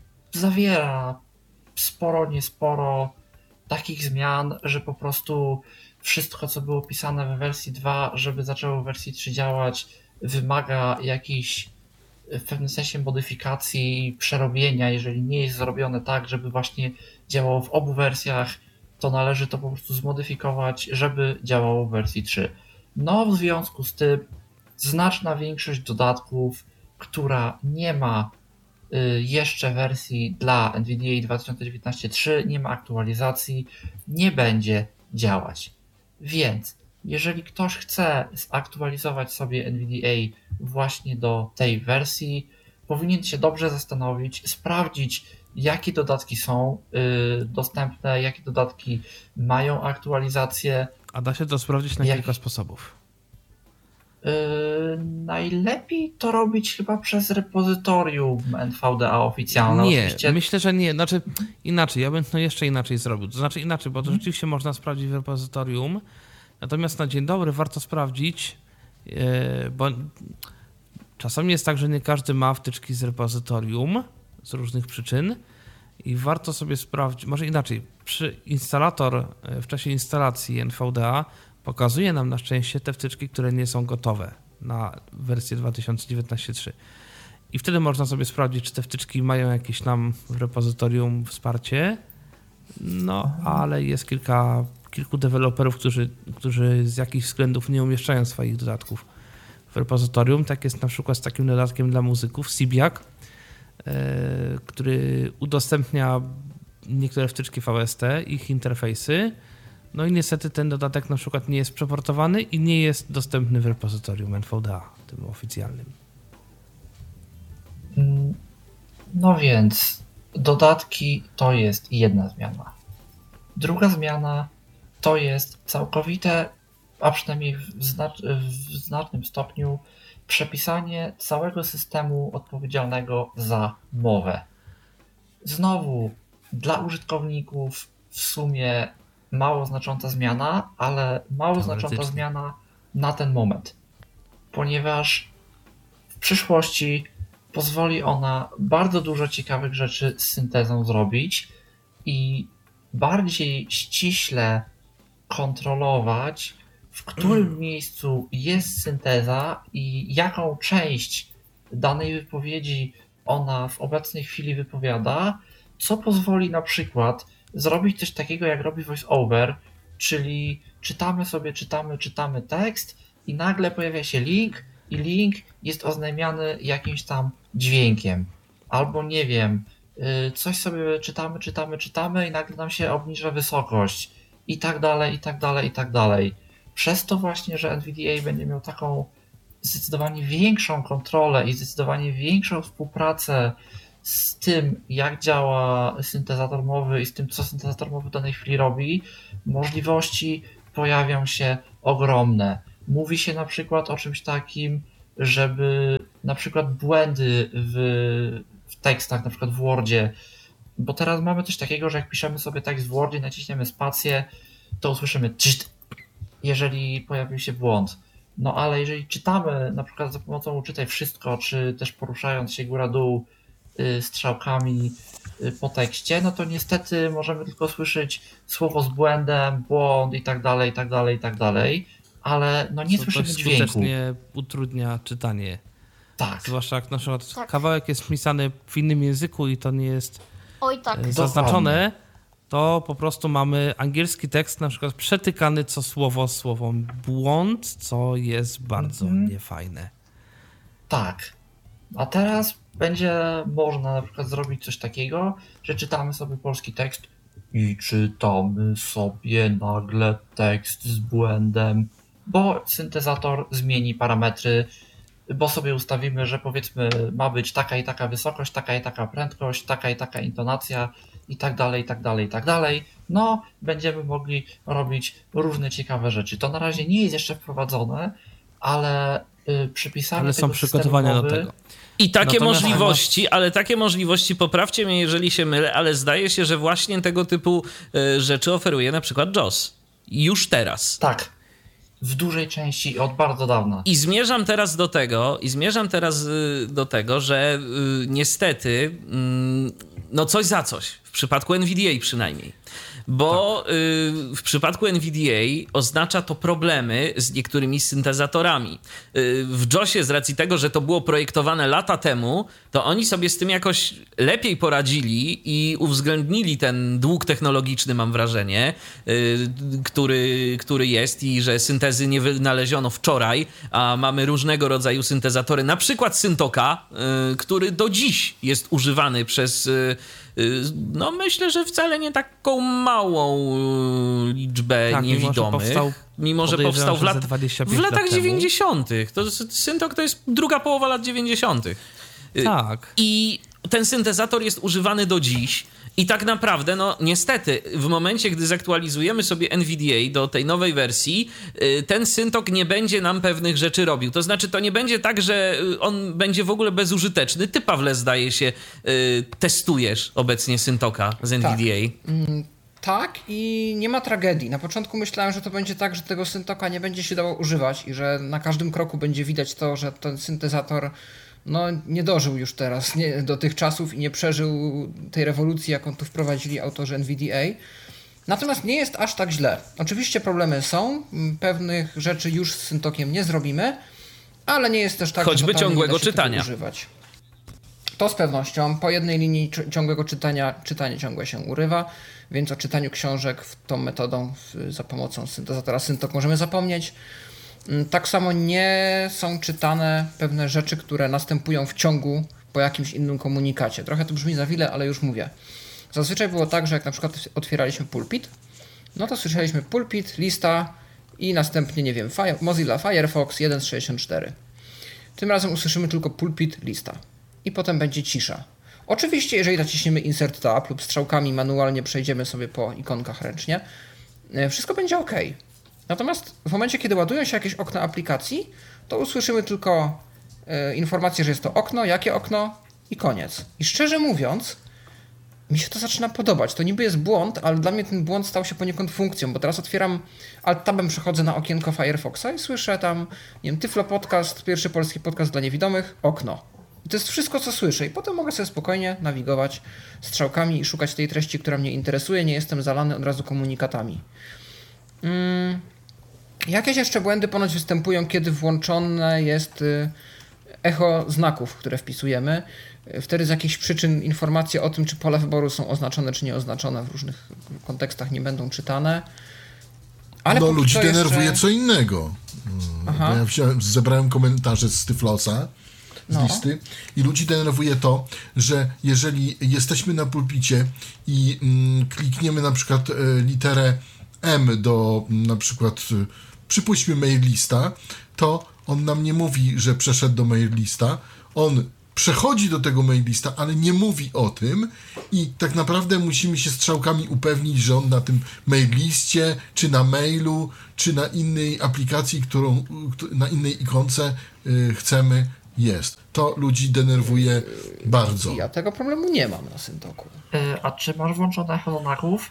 zawiera sporo, niesporo takich zmian, że po prostu wszystko, co było pisane w wersji dwa, żeby zaczęło w wersji trzy działać, wymaga jakichś w pewnym sensie modyfikacji, przerobienia. Jeżeli nie jest zrobione tak, żeby właśnie działało w obu wersjach, to należy to po prostu zmodyfikować, żeby działało w wersji trzy. No w związku z tym znaczna większość dodatków, która nie ma y, jeszcze wersji dla N V D A dwa tysiące dziewiętnaście trzy, nie ma aktualizacji, nie będzie działać. Więc jeżeli ktoś chce zaktualizować sobie N V D A właśnie do tej wersji, powinien się dobrze zastanowić, sprawdzić, jakie dodatki są y, dostępne, jakie dodatki mają aktualizację. A da się to sprawdzić na Jak- kilka sposobów. Y, najlepiej to robić chyba przez repozytorium N V D A oficjalne. Nie, Oczywiście myślę, że nie. Znaczy inaczej, ja bym to jeszcze inaczej zrobił. To znaczy inaczej, bo to rzeczywiście można sprawdzić w repozytorium. Natomiast na dzień dobry warto sprawdzić, yy, bo czasami jest tak, że nie każdy ma wtyczki z repozytorium z różnych przyczyn i warto sobie sprawdzić, może inaczej, przy instalator yy, w czasie instalacji N V D A pokazuje nam na szczęście te wtyczki, które nie są gotowe na wersję dwa tysiące dziewiętnaście trzy. I wtedy można sobie sprawdzić, czy te wtyczki mają jakieś nam w repozytorium wsparcie. No, ale jest kilka, kilku deweloperów, którzy, którzy z jakichś względów nie umieszczają swoich dodatków w repozytorium. Tak jest na przykład z takim dodatkiem dla muzyków, Sibiak, yy, który udostępnia niektóre wtyczki V S T, ich interfejsy. No i niestety ten dodatek na przykład nie jest przeportowany i nie jest dostępny w repozytorium N V D A, tym oficjalnym. No więc dodatki to jest jedna zmiana. Druga zmiana to jest całkowite, a przynajmniej w, znacz w znacznym stopniu, przepisanie całego systemu odpowiedzialnego za mowę. Znowu dla użytkowników w sumie mało znacząca zmiana, ale mało znacząca Teoretycznie. zmiana na ten moment. Ponieważ w przyszłości pozwoli ona bardzo dużo ciekawych rzeczy z syntezą zrobić i bardziej ściśle kontrolować, w którym miejscu jest synteza i jaką część danej wypowiedzi ona w obecnej chwili wypowiada, co pozwoli na przykład zrobić coś takiego, jak robi VoiceOver, czyli czytamy sobie, czytamy, czytamy tekst i nagle pojawia się link i link jest oznajmiany jakimś tam dźwiękiem. Albo nie wiem, coś sobie czytamy, czytamy, czytamy i nagle nam się obniża wysokość i tak dalej, i tak dalej, i tak dalej. Przez to właśnie, że N V D A będzie miał taką zdecydowanie większą kontrolę i zdecydowanie większą współpracę z tym, jak działa syntezator mowy i z tym, co syntezator mowy w danej chwili robi, możliwości pojawią się ogromne. Mówi się na przykład o czymś takim, żeby na przykład błędy w, w tekstach, na przykład w Wordzie, bo teraz mamy coś takiego, że jak piszemy sobie tekst w Wordzie, naciśniemy spację, to usłyszymy czt, jeżeli pojawił się błąd. No ale jeżeli czytamy na przykład za pomocą czytaj wszystko, czy też poruszając się góra-dół y, strzałkami y, po tekście, no to niestety możemy tylko słyszeć słowo z błędem, błąd i tak dalej, i tak dalej, i tak dalej, ale no nie Co słyszymy dość dźwięku. skutecznie utrudnia czytanie. Tak. Zwłaszcza jak na przykład Tak. kawałek jest pisany w innym języku i to nie jest Oj tak. e, zaznaczone, to po prostu mamy angielski tekst na przykład przetykany co słowo słowom błąd, co jest bardzo Mhm. niefajne. Tak. A teraz będzie można na przykład zrobić coś takiego, że czytamy sobie polski tekst i czytamy sobie nagle tekst z błędem, bo syntezator zmieni parametry, bo sobie ustawimy, że powiedzmy ma być taka i taka wysokość, taka i taka prędkość, taka i taka intonacja i tak dalej, i tak dalej, i tak dalej. No, będziemy mogli robić różne ciekawe rzeczy. To na razie nie jest jeszcze wprowadzone, ale y, przypisanie Ale tego są przygotowania systemu do mowy- tego. I takie Natomiast- możliwości, ale takie możliwości, poprawcie mnie, jeżeli się mylę, ale zdaje się, że właśnie tego typu e, rzeczy oferuje na przykład JAWS. Już teraz. Tak. W dużej części od bardzo dawna. I zmierzam teraz do tego, i zmierzam teraz y, do tego, że y, niestety mm, no coś za coś, w przypadku N V D A przynajmniej. Bo tak. y, w przypadku N V D A oznacza to problemy z niektórymi syntezatorami. Y, w JAWSie z racji tego, że to było projektowane lata temu, to oni sobie z tym jakoś lepiej poradzili i uwzględnili ten dług technologiczny, mam wrażenie, y, który, który jest i że syntezy nie wynaleziono wczoraj, a mamy różnego rodzaju syntezatory, na przykład Syntoka, y, który do dziś jest używany przez y, no myślę, że wcale nie taką małą liczbę Tak, mimo, że niewidomych. powstał, Mimo, że podejrzewam, powstał w, że lat, ze dwadzieścia pięć w latach lat temu. dziewięćdziesiątych. To Syntok to jest druga połowa lat dziewięćdziesiątych. Tak. I ten syntezator jest używany do dziś. I tak naprawdę, no niestety, w momencie, gdy zaktualizujemy sobie N V D A do tej nowej wersji, ten Syntok nie będzie nam pewnych rzeczy robił. To znaczy, to nie będzie tak, że on będzie w ogóle bezużyteczny. Ty, Pawle, zdaje się, testujesz obecnie Syntoka z N V D A. Tak. Mm, tak i nie ma tragedii. Na początku myślałem, że to będzie tak, że tego Syntoka nie będzie się dało używać i że na każdym kroku będzie widać to, że ten syntezator no, nie dożył już teraz nie, do tych czasów i nie przeżył tej rewolucji, jaką tu wprowadzili autorzy N V D A. Natomiast nie jest aż tak źle. Oczywiście problemy są, pewnych rzeczy już z Syntokiem nie zrobimy, ale nie jest też tak, choćby że ciągłego nie da się czytania. tego używać. To z pewnością. Po jednej linii ciągłego czytania czytanie ciągłe się urywa, więc o czytaniu książek tą metodą za pomocą syntezatora Syntok możemy zapomnieć. Tak samo nie są czytane pewne rzeczy, które następują w ciągu po jakimś innym komunikacie. Trochę to brzmi za wiele, ale już mówię. Zazwyczaj było tak, że jak na przykład otwieraliśmy pulpit, no to słyszeliśmy pulpit, lista i następnie, nie wiem, Fire, Mozilla Firefox jeden z sześćdziesiąt cztery. Tym razem usłyszymy tylko pulpit, lista i potem będzie cisza. Oczywiście, jeżeli naciśniemy Insert Tab lub strzałkami manualnie przejdziemy sobie po ikonkach ręcznie, wszystko będzie ok. Natomiast w momencie, kiedy ładują się jakieś okna aplikacji, to usłyszymy tylko e, informację, że jest to okno, jakie okno i koniec. I szczerze mówiąc, mi się to zaczyna podobać. To niby jest błąd, ale dla mnie ten błąd stał się poniekąd funkcją, bo teraz otwieram Alt-Tabem, przechodzę na okienko Firefoxa i słyszę tam, nie wiem, Tyflo Podcast, pierwszy polski podcast dla niewidomych, okno. I to jest wszystko, co słyszę. I potem mogę sobie spokojnie nawigować strzałkami i szukać tej treści, która mnie interesuje. Nie jestem zalany od razu komunikatami. Hmm. Jakieś jeszcze błędy ponoć występują, kiedy włączone jest echo znaków, które wpisujemy. Wtedy z jakichś przyczyn informacje o tym, czy pola wyboru są oznaczone, czy nieoznaczone w różnych kontekstach nie będą czytane. Ale no ludzi jeszcze... denerwuje co innego. Aha. Bo ja wziąłem, zebrałem komentarze z Tyflosa, z No. listy i ludzi denerwuje to, że jeżeli jesteśmy na pulpicie i mm, klikniemy na przykład e, literę M do m, na przykład e, przypuśćmy mail lista, to on nam nie mówi, że przeszedł do mail lista, on przechodzi do tego mail lista, ale nie mówi o tym i tak naprawdę musimy się strzałkami upewnić, że on na tym mail liście, czy na mailu, czy na innej aplikacji, którą, na innej ikonce y, chcemy, jest. To ludzi denerwuje bardzo. Ja tego problemu nie mam na Syntoku. Yy, a czy masz włączone echo znaków?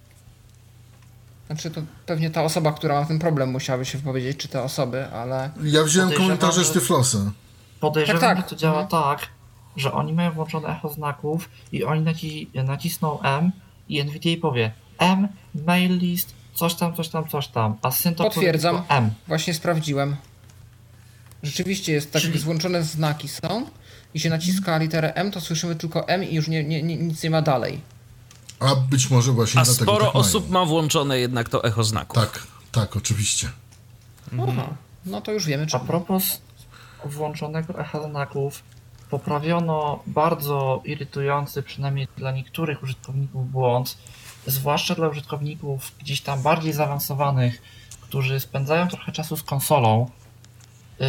Znaczy to pewnie ta osoba, która ma ten problem, musiałaby się wypowiedzieć, czy te osoby, ale... Ja wziąłem Podejrzewam, komentarze z że- Tyflosa. Podejrzewam, Tak, tak. że to działa Mhm. tak, że oni mają włączone echo znaków i oni naci nacisną M i N V D A powie M, mail list, coś tam, coś tam, coś tam, a Syntok Potwierdzam. powie tylko M. Właśnie sprawdziłem. Rzeczywiście jest tak, Czyli- gdy złączone znaki są i się naciska literę M, to słyszymy tylko M i już nie, nie, nie, nic nie ma dalej. A być może właśnie A dlatego sporo tak osób mają. ma włączone jednak to echo znaków. Tak, tak, oczywiście. Aha. No to już wiemy, A czemu. propos włączonego echa znaków, poprawiono bardzo irytujący, przynajmniej dla niektórych użytkowników, błąd, zwłaszcza dla użytkowników gdzieś tam bardziej zaawansowanych, którzy spędzają trochę czasu z konsolą. Yy,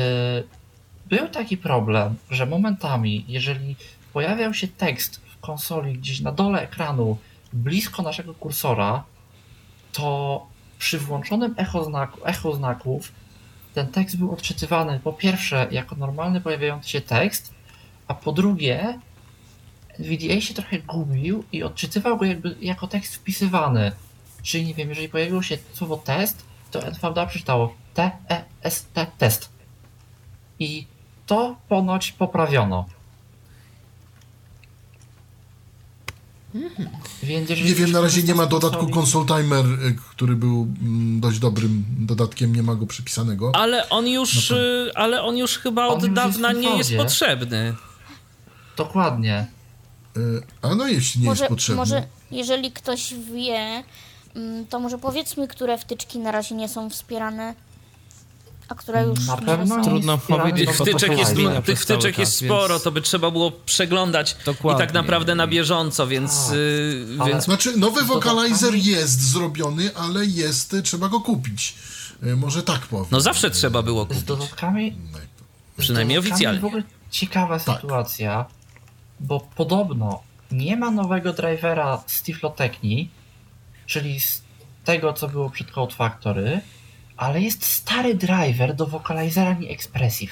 Był taki problem, że momentami, jeżeli pojawiał się tekst w konsoli gdzieś na dole ekranu, blisko naszego kursora, to przy włączonym echo, znaku, echo znaków ten tekst był odczytywany po pierwsze jako normalny pojawiający się tekst, a po drugie N V D A się trochę gubił i odczytywał go jakby jako tekst wpisywany. Czyli nie wiem, jeżeli pojawiło się słowo test, to N V D A przeczytało T E S T test. I to ponoć poprawiono. Więc jeżeli Nie wiem, na razie nie ma korzysta z dodatku konsoli- Console Timer, y, który był mm, dość dobrym dodatkiem, nie ma go przypisanego. Ale on już, No to- y, ale on już chyba On od już dawna jest w nie jest cloudzie. potrzebny. Dokładnie. Y, A no jeśli nie może, jest potrzebny. może jeżeli ktoś wie, mm, to może powiedzmy, które wtyczki na razie nie są wspierane, a które już Na może pewno są. nie Trudno wspierane, powiedzieć, Tych bo to wtyczek się jest, zmienia tych przez cały wtyczek jest czas, sporo, więc- to by trzeba było przeglądać Dokładnie. i tak naprawdę na bieżąco, więc, Tak. y, Ale- więc Znaczy, nowy Z wokalizer dodatkami- jest zrobiony, ale jest, y, trzeba go kupić. Y, Może tak powiem. no zawsze trzeba było Z kupić. dodatkami Przynajmniej z dodatkami oficjalnie. w ogóle ciekawa Tak. sytuacja, bo podobno nie ma nowego drivera z Tiflotechnii, czyli z tego, co było przed Code Factory, ale jest stary driver do Vocalizera Mi Expressive.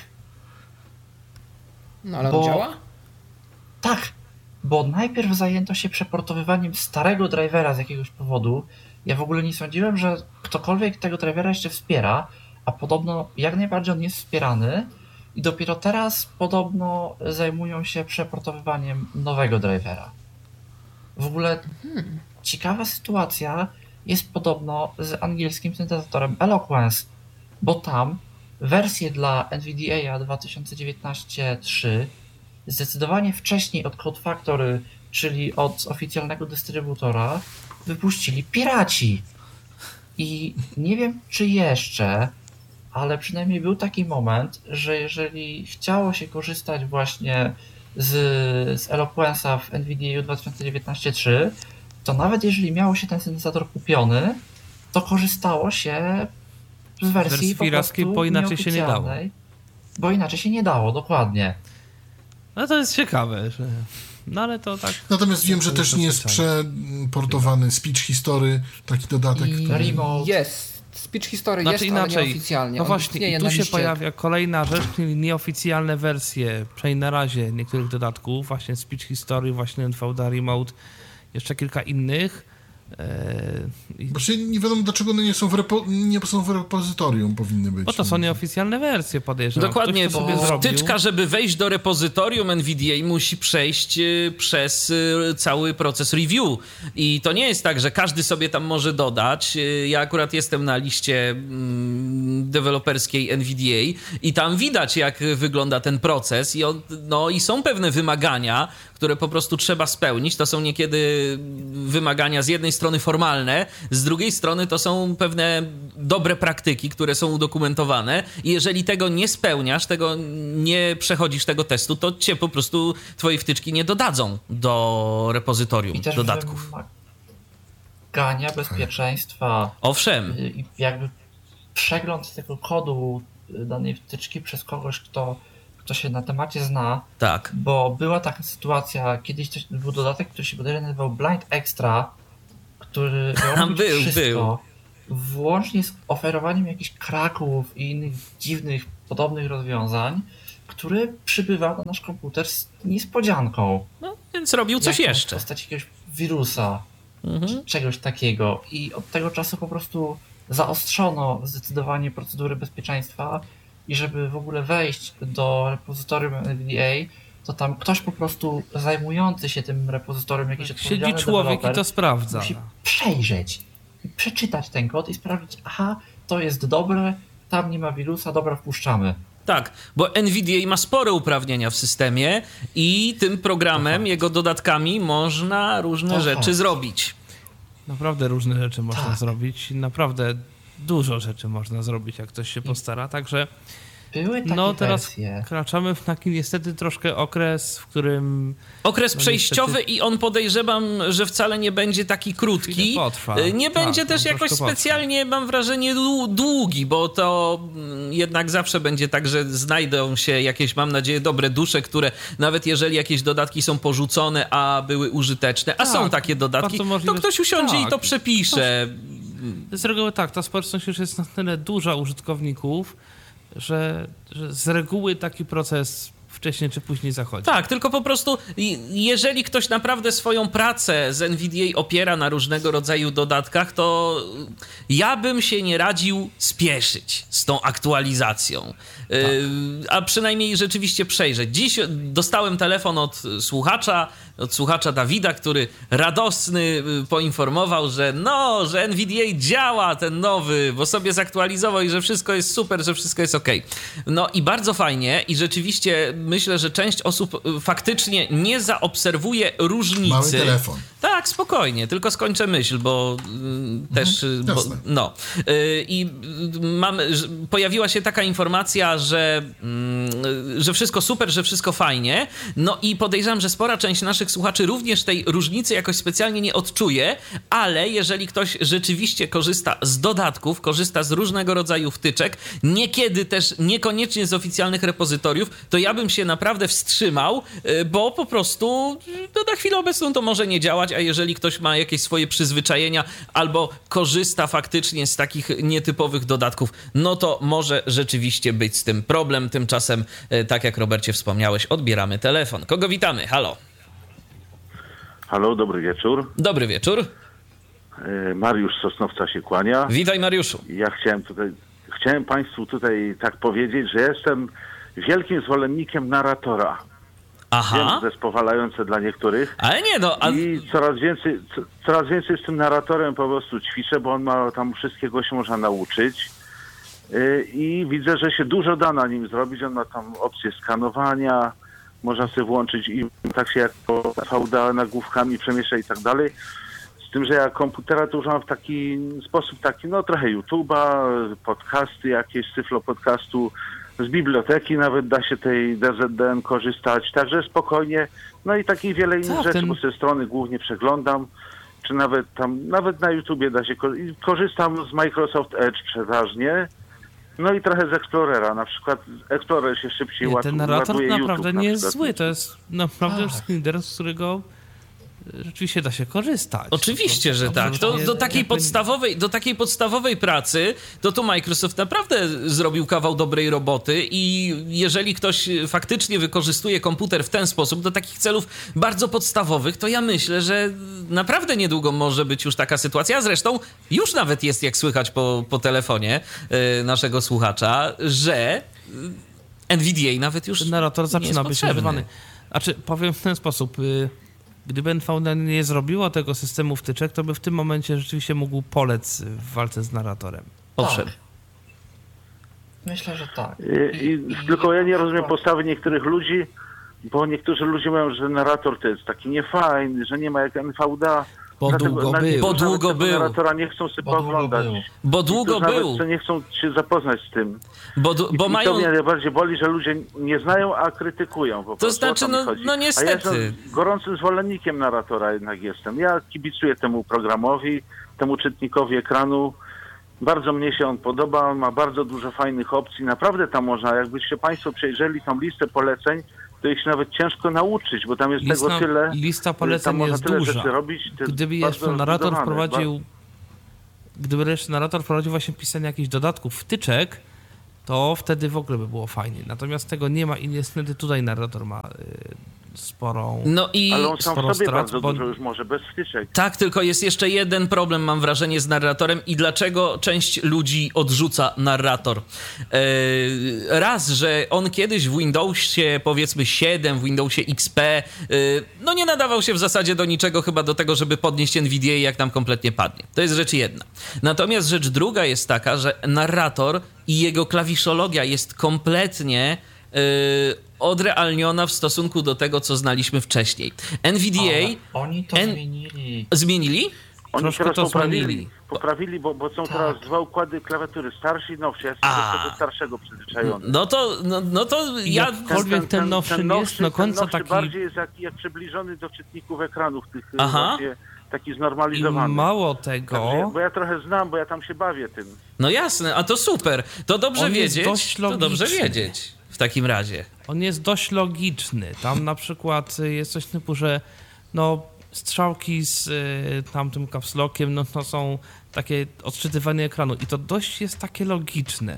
No ale Bo- on działa? Tak, bo najpierw zajęto się przeportowywaniem starego drivera z jakiegoś powodu. Ja w ogóle nie sądziłem, że ktokolwiek tego drivera jeszcze wspiera, a podobno jak najbardziej on jest wspierany i dopiero teraz podobno zajmują się przeportowywaniem nowego drivera. W ogóle ciekawa sytuacja jest podobno z angielskim syntezatorem Eloquence, bo tam wersję dla N V D A dwa tysiące dziewiętnaście trzy zdecydowanie wcześniej od Code Factory, czyli od oficjalnego dystrybutora, wypuścili piraci. I nie wiem, czy jeszcze, ale przynajmniej był taki moment, że jeżeli chciało się korzystać właśnie z, z Eloquence'a w N V D A dwa tysiące dziewiętnaście trzy, to nawet jeżeli miało się ten syntezator kupiony, to korzystało się z wersji, Wersji po pirackiej, prostu bo inaczej się nie dało. nieoficjalnej, Bo inaczej się nie dało, dokładnie. No to jest ciekawe, że... No ale to tak... Natomiast wiem, że to też nie jest zazwyczaj. przeportowany Speech History, taki dodatek, I który... Remote. jest. Speech History Znaczy jest, ale inaczej, nieoficjalnie. no On właśnie, istnieje i tu na się liście. pojawia kolejna rzecz, czyli nieoficjalne wersje, przynajmniej na razie niektórych dodatków, właśnie Speech History, właśnie N V D A Remote, jeszcze kilka innych, I... Bo się nie wiadomo, dlaczego one nie są w, repo, nie są w repozytorium, powinny być. Bo to są nieoficjalne wersje, podejrzewam. Dokładnie, Ktoś to bo sobie wtyczka, żeby wejść do repozytorium N V D A, musi przejść przez cały proces review. I to nie jest tak, że każdy sobie tam może dodać. Ja akurat jestem na liście deweloperskiej N V D A i tam widać, jak wygląda ten proces. I, on, no, i są pewne wymagania, które po prostu trzeba spełnić. To są niekiedy wymagania z jednej strony formalne, z drugiej strony to są pewne dobre praktyki, które są udokumentowane i jeżeli tego nie spełniasz, tego nie przechodzisz tego testu, to cię po prostu twoje wtyczki nie dodadzą do repozytorium I też dodatków. Wymagania bezpieczeństwa. Owszem. I jakby przegląd tego kodu danej wtyczki przez kogoś, kto kto się na temacie zna, tak. Bo była taka sytuacja, kiedyś coś, był dodatek, który się bodajże nazywał Blind Extra, który robił był, wszystko, był. Włącznie z oferowaniem jakichś kraków i innych dziwnych, podobnych rozwiązań, które przybywały na nasz komputer z niespodzianką. No, więc robił coś Jak jeszcze. W postaci jakiegoś wirusa, mhm. czy czegoś takiego. I od tego czasu po prostu zaostrzono zdecydowanie procedury bezpieczeństwa i żeby w ogóle wejść do repozytorium N V D A, to tam ktoś po prostu zajmujący się tym repozytorium, jakiś odpowiedzialny siedzi człowiek i to sprawdza. Musi przejrzeć, przeczytać ten kod i sprawdzić, aha, to jest dobre, tam nie ma wirusa, dobra, wpuszczamy. Tak, bo N V D A ma spore uprawnienia w systemie i tym programem, jego dodatkami można różne to rzeczy fakt. zrobić. Naprawdę różne rzeczy można tak. zrobić. Naprawdę dużo rzeczy można zrobić, jak ktoś się postara, także były takie no teraz wersje. wkraczamy w taki niestety troszkę okres, w którym... Okres no, przejściowy niestety... i on podejrzewam, że wcale nie będzie taki krótki. Potrwa. Nie tak, będzie też jakoś specjalnie, potrwa. Mam wrażenie, długi, bo to jednak zawsze będzie tak, że znajdą się jakieś, mam nadzieję, dobre dusze, które nawet jeżeli jakieś dodatki są porzucone, a były użyteczne, a tak, są takie dodatki, to ktoś usiądzie tak. i to przepisze. To, z reguły tak, ta społeczność już jest na tyle duża użytkowników, że, że z reguły taki proces wcześniej czy później zachodzi. Tak, tylko po prostu jeżeli ktoś naprawdę swoją pracę z N V D A opiera na różnego rodzaju dodatkach, to ja bym się nie radził spieszyć z tą aktualizacją. Tak. A przynajmniej rzeczywiście przejrzeć. Dziś dostałem telefon od słuchacza, od słuchacza Dawida, który radosny poinformował, że no, że N V D A działa ten nowy, bo sobie zaktualizował i że wszystko jest super, że wszystko jest okej. No i bardzo fajnie i rzeczywiście myślę, że część osób faktycznie nie zaobserwuje różnicy. Mały telefon. Tak, spokojnie, tylko skończę myśl, bo mhm, też... Bo, no. I mam, pojawiła się taka informacja, że, że wszystko super, że wszystko fajnie. No i podejrzewam, że spora część naszych słuchaczy również tej różnicy jakoś specjalnie nie odczuje, ale jeżeli ktoś rzeczywiście korzysta z dodatków, korzysta z różnego rodzaju wtyczek, niekiedy też niekoniecznie z oficjalnych repozytoriów, to ja bym się naprawdę wstrzymał, bo po prostu no, na chwilę obecną to może nie działać, a jeżeli ktoś ma jakieś swoje przyzwyczajenia albo korzysta faktycznie z takich nietypowych dodatków, no to może rzeczywiście być z tym problem. Tymczasem, tak jak Robercie wspomniałeś, odbieramy telefon. Kogo witamy? Halo. Halo, dobry wieczór. Dobry wieczór. Mariusz z Sosnowca się kłania. Witaj, Mariuszu. Ja chciałem tutaj, chciałem Państwu tutaj tak powiedzieć, że jestem wielkim zwolennikiem narratora. Aha. Wiem, że to jest powalające dla niektórych. Ale nie no. A... I coraz więcej, co, coraz więcej z tym narratorem po prostu ćwiczę, bo on ma tam wszystkiego się można nauczyć. Yy, I widzę, że się dużo da na nim zrobić. On ma tam opcję skanowania, można sobie włączyć i tak się jak po V D A nagłówkami przemieszcza i tak dalej. Z tym, że ja komputera to używam w taki sposób taki, no trochę YouTube'a, podcasty jakieś, cyflo podcastu, z biblioteki nawet da się tej D Z D N korzystać, także spokojnie. No i takich wiele innych tak, rzeczy, ten... bo sobie strony głównie przeglądam, czy nawet tam, nawet na YouTubie da się korzystać. Korzystam z Microsoft Edge przeważnie, no i trochę z Explorera. Na przykład Explorer się szybciej nie, ładuje. Ten narrator naprawdę YouTube, nie na jest zły, to jest naprawdę lider, z którego rzeczywiście da się korzystać. Oczywiście, to, że to, tak. To, do, takiej jakby... podstawowej, do takiej podstawowej pracy to tu Microsoft naprawdę zrobił kawał dobrej roboty i jeżeli ktoś faktycznie wykorzystuje komputer w ten sposób do takich celów bardzo podstawowych, to ja myślę, że naprawdę niedługo może być już taka sytuacja. Zresztą już nawet jest, jak słychać po, po telefonie yy, naszego słuchacza, że N V D A nawet już narrator zaczyna być używany. potrzebny. Znaczy, powiem w ten sposób... Yy... Gdyby N V D A nie zrobiło tego systemu wtyczek, to by w tym momencie rzeczywiście mógł polec w walce z narratorem. Owszem. Tak. Myślę, że tak. I, i, tylko ja nie rozumiem postawy niektórych ludzi, bo niektórzy ludzie mówią, że narrator to jest taki niefajny, że nie ma jak N V D A. Bo Dlatego długo był. Bo długo był. Narratora nie chcą sobie Bo pooglądać. długo Bo długo Niektórzy był. nawet nie chcą się zapoznać z tym. Bo, bo I mają... to mnie najbardziej boli, że ludzie nie znają, a krytykują. Po To prostu, znaczy, o mi no, chodzi. no A ja niestety. jestem gorącym zwolennikiem narratora jednak jestem. Ja kibicuję temu programowi, temu czytnikowi ekranu. Bardzo mnie się on podoba, on ma bardzo dużo fajnych opcji. Naprawdę tam można, jakbyście Państwo przejrzeli tą listę poleceń, to ich się nawet ciężko nauczyć, bo tam jest Lista, tego tyle. lista poleceń tam można jest tyle duża. rzeczy robić. To Gdyby jest jeszcze bardzo narrator rozbudowane, wprowadził gdyby jeszcze narrator wprowadził właśnie pisanie jakichś dodatków, wtyczek, to wtedy w ogóle by było fajnie. Natomiast tego nie ma i niestety tutaj narrator ma y, sporą No i... Ale on sam sporo w sobie strat, bardzo bo- dużo już może, bez wtyczek. Tak, tylko jest jeszcze jeden problem, mam wrażenie, z narratorem i dlaczego część ludzi odrzuca narrator. Yy, raz, że on kiedyś w Windowsie, powiedzmy siedem, w Windowsie X P, yy, no nie nadawał się w zasadzie do niczego, chyba do tego, żeby podnieść N V D A, jak tam kompletnie padnie. To jest rzecz jedna. Natomiast rzecz druga jest taka, że narrator i jego klawiszologia jest kompletnie yy, odrealniona w stosunku do tego, co znaliśmy wcześniej. N V D A... Ale oni to N... zmienili. Zmienili? Oni Troszkę teraz to poprawili, zmienili. poprawili bo, bo są Tak. teraz dwa układy klawiatury, starszy i nowszy. Ja jestem A. do tego starszego przyzwyczajony. No to, no, no to ja... Jakkolwiek ten nowszy nie jest do ten końca nowszy taki... bardziej jest jak, jak przybliżony do czytników ekranów, tych Aha. właśnie taki I znormalizowany. mało Także, tego... bo ja trochę znam, bo ja tam się bawię tym. No jasne, a to super. To dobrze On jest wiedzieć. dość To dobrze logiczny. wiedzieć w takim razie. On jest dość logiczny. Tam na przykład jest coś typu, że no strzałki z y, tamtym caps lockiem, no to są takie odczytywanie ekranu i to dość jest takie logiczne.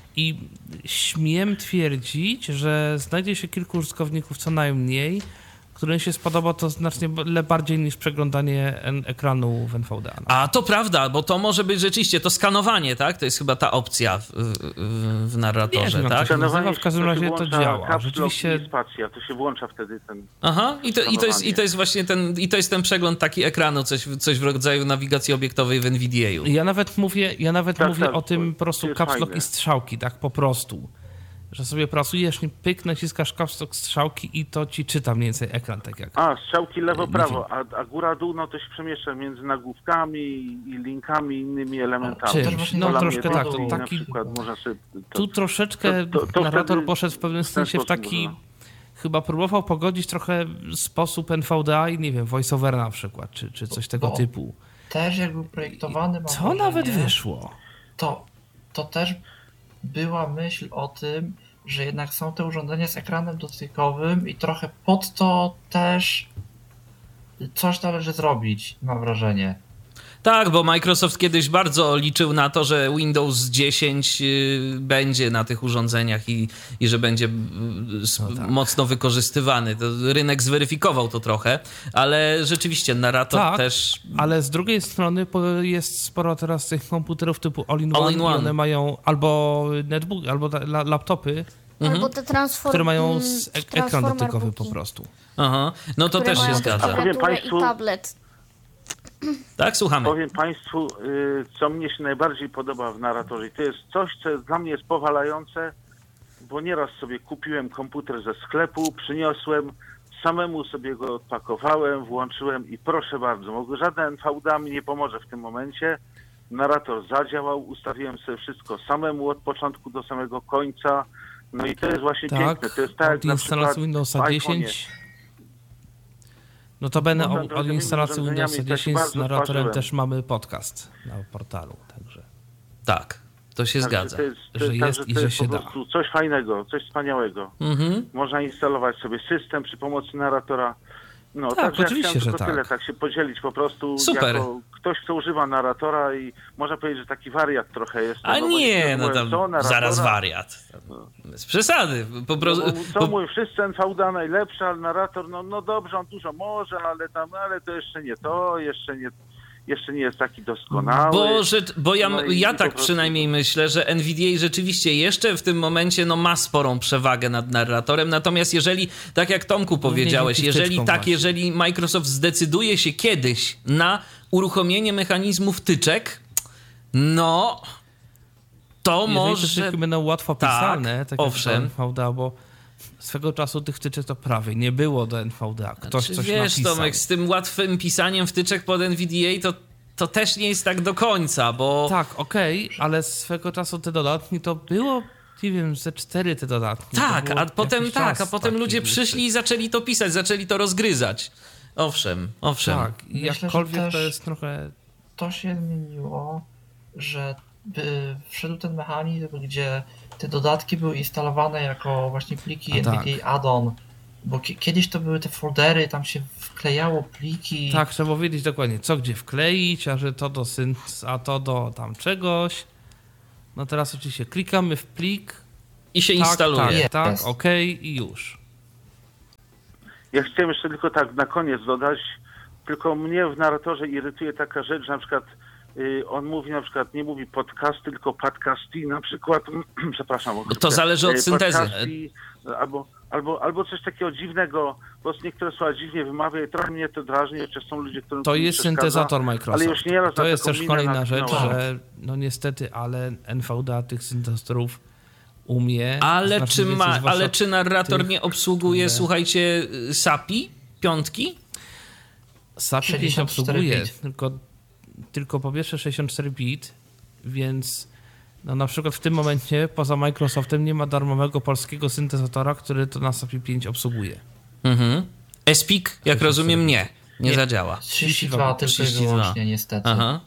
I śmiem twierdzić, że znajdzie się kilku użytkowników co najmniej, którym się spodoba to znacznie le- bardziej niż przeglądanie en- ekranu w N V D A. A to prawda, bo to może być rzeczywiście to skanowanie, tak? To jest chyba ta opcja w, w, w narratorze, Nie wiem, jak to tak? się nazywa, Skanowanie w każdym się razie to włącza działa. caps lock Rzeczywiście i spacja, to się włącza wtedy ten... Aha, i to, i to, jest, i to jest właśnie ten, i to jest ten przegląd taki ekranu, coś, coś w rodzaju nawigacji obiektowej w N V D A-u. ja nawet mówię, ja nawet Tak, mówię tak, o tym to po prostu jest caps lock fajne. i strzałki, tak po prostu. Że sobie pracujesz, nie pyk, naciskasz caps lock, strzałki i to ci czyta mniej więcej ekran, tak jak... A, strzałki Nie lewo-prawo, a, a góra-dół, no to się przemieszcza między nagłówkami i linkami i innymi elementami. Czymś, też właśnie no Pola troszkę mnie tak, to to i na taki... przykład można sobie to, Tu troszeczkę to- to- to narrator wtedy poszedł w pewnym w ten sensie w sposób taki... można. Chyba próbował pogodzić trochę sposób N V D A i nie wiem, voiceover na przykład, czy, czy coś tego Bo- typu. Też jak był projektowany, mam Co wrażenie, nawet wyszło? To, to też była myśl o tym, że jednak są te urządzenia z ekranem dotykowym i trochę pod to też coś należy zrobić, mam wrażenie. Tak, bo Microsoft kiedyś bardzo liczył na to, że Windows dziesięć y, będzie na tych urządzeniach i, i że będzie y, s- No tak. mocno wykorzystywany. To rynek zweryfikował to trochę, ale rzeczywiście narrator Tak, też... ale z drugiej strony po- jest sporo teraz tych komputerów typu all-in-one All-in-one. i one mają albo netbook, albo ta- la, laptopy, Albo te transform... które mają mm, s- ek- ekran transformer dotykowy po booki, prostu. Aha, no to które też się mają zgadza. Powiem klawiaturę państwu- i tablet. Tak, słuchamy. Powiem Państwu, y, co mnie się najbardziej podoba w narratorze. I to jest coś, co dla mnie jest powalające, bo nieraz sobie kupiłem komputer ze sklepu, przyniosłem, samemu sobie go odpakowałem, włączyłem i proszę bardzo, mogę, żaden N V D A mi nie pomoże w tym momencie. Narrator zadziałał, ustawiłem sobie wszystko samemu od początku do samego końca. No i to jest właśnie Tak, piękne. To jest tak jak od na instalacji przykład Windowsa w iPhone'ie. dziesięć. Notabene Można o, od trochę instalacji tymi Windowsa urządzeniami dziesięć też z bardzo narratorem tworzyłem. też mamy podcast na portalu, także Tak, to się Także zgadza. To jest, to, że także jest to i że jest się po da. prostu coś fajnego, coś wspaniałego. Mhm. Można instalować sobie system przy pomocy narratora No, tak, także oczywiście, ja że tylko tak. tyle, tak się podzielić po prostu. Super. Jako ktoś, kto używa narratora i można powiedzieć, że taki wariat trochę jest. A no, nie, no tam narratora, zaraz wariat. Bez przesady. Po prostu... No, co po... mówię, wszyscy N V D A najlepszy, ale narrator, no, no dobrze, on dużo może, ale tam, ale to jeszcze nie to, jeszcze nie, jeszcze nie jest taki doskonały. Bo, że, bo ja, no i, ja i tak prostu... przynajmniej myślę, że N V D A rzeczywiście jeszcze w tym momencie no, ma sporą przewagę nad narratorem, natomiast jeżeli, tak jak Tomku powiedziałeś, jeżeli tak, właśnie. jeżeli Microsoft zdecyduje się kiedyś na uruchomienie mechanizmu wtyczek, no to jeżeli może... te wtyczki będą łatwo pisane, tak, tak owszem. jak N V D A, bo swego czasu tych wtyczek to prawie nie było do N V D A. Ktoś Znaczy, coś wiesz, napisał. Tomek, z tym łatwym pisaniem wtyczek pod N V D A to, to też nie jest tak do końca, bo... Tak, okej, okay, ale swego czasu te dodatki to było, nie wiem, ze cztery te dodatki. Tak, a potem tak, a potem ludzie taki przyszli i zaczęli to pisać, zaczęli to rozgryzać. Owszem, owszem. Tak, i Myślę, jakkolwiek że to też jest trochę... To się zmieniło, że by wszedł ten mechanizm, gdzie te dodatki były instalowane jako właśnie pliki A N V D A tak. add-on, bo ki- kiedyś to były te foldery, tam się wklejało pliki. Tak, trzeba wiedzieć dokładnie, co gdzie wkleić, a że to do synt, a to do tam czegoś. No teraz oczywiście klikamy w plik. I się tak, instaluje. Tak, tak, Jest. okej okay, i już. Ja chciałem jeszcze tylko tak na koniec dodać, tylko mnie w narratorze irytuje taka rzecz, że na przykład y, on mówi na przykład, nie mówi podcasty, tylko podcasty na przykład, przepraszam. To zależy od y, syntezy. podcasty, Albo, albo, albo coś takiego dziwnego, bo niektóre słowa dziwnie wymawia i trochę mnie to drażni, jeszcze są ludzie, którym To jest przeszkadza, syntezator Microsoft. ale już nieraz to na jest taką też minę kolejna rzecz, natknąłem. że no niestety, ale N V D A tych syntezatorów umie. Ale, znacznie czy, więcej, ma, zwłaszcza ale czy narrator tych, nie obsługuje, które- słuchajcie, SAPI? Piątki? SAPI pięć sześćdziesiąt cztery obsługuje, bit. tylko, tylko po pierwsze sześćdziesiąt cztery bit, więc no na przykład w tym momencie poza Microsoftem nie ma darmowego polskiego syntezatora, który to na SAPI pięć obsługuje. Mhm. S P I C, jak rozumiem, nie. Nie, Nie. zadziała. trzydzieści dwa tylko i trzydzieści dwa. wyłącznie, niestety. Aha.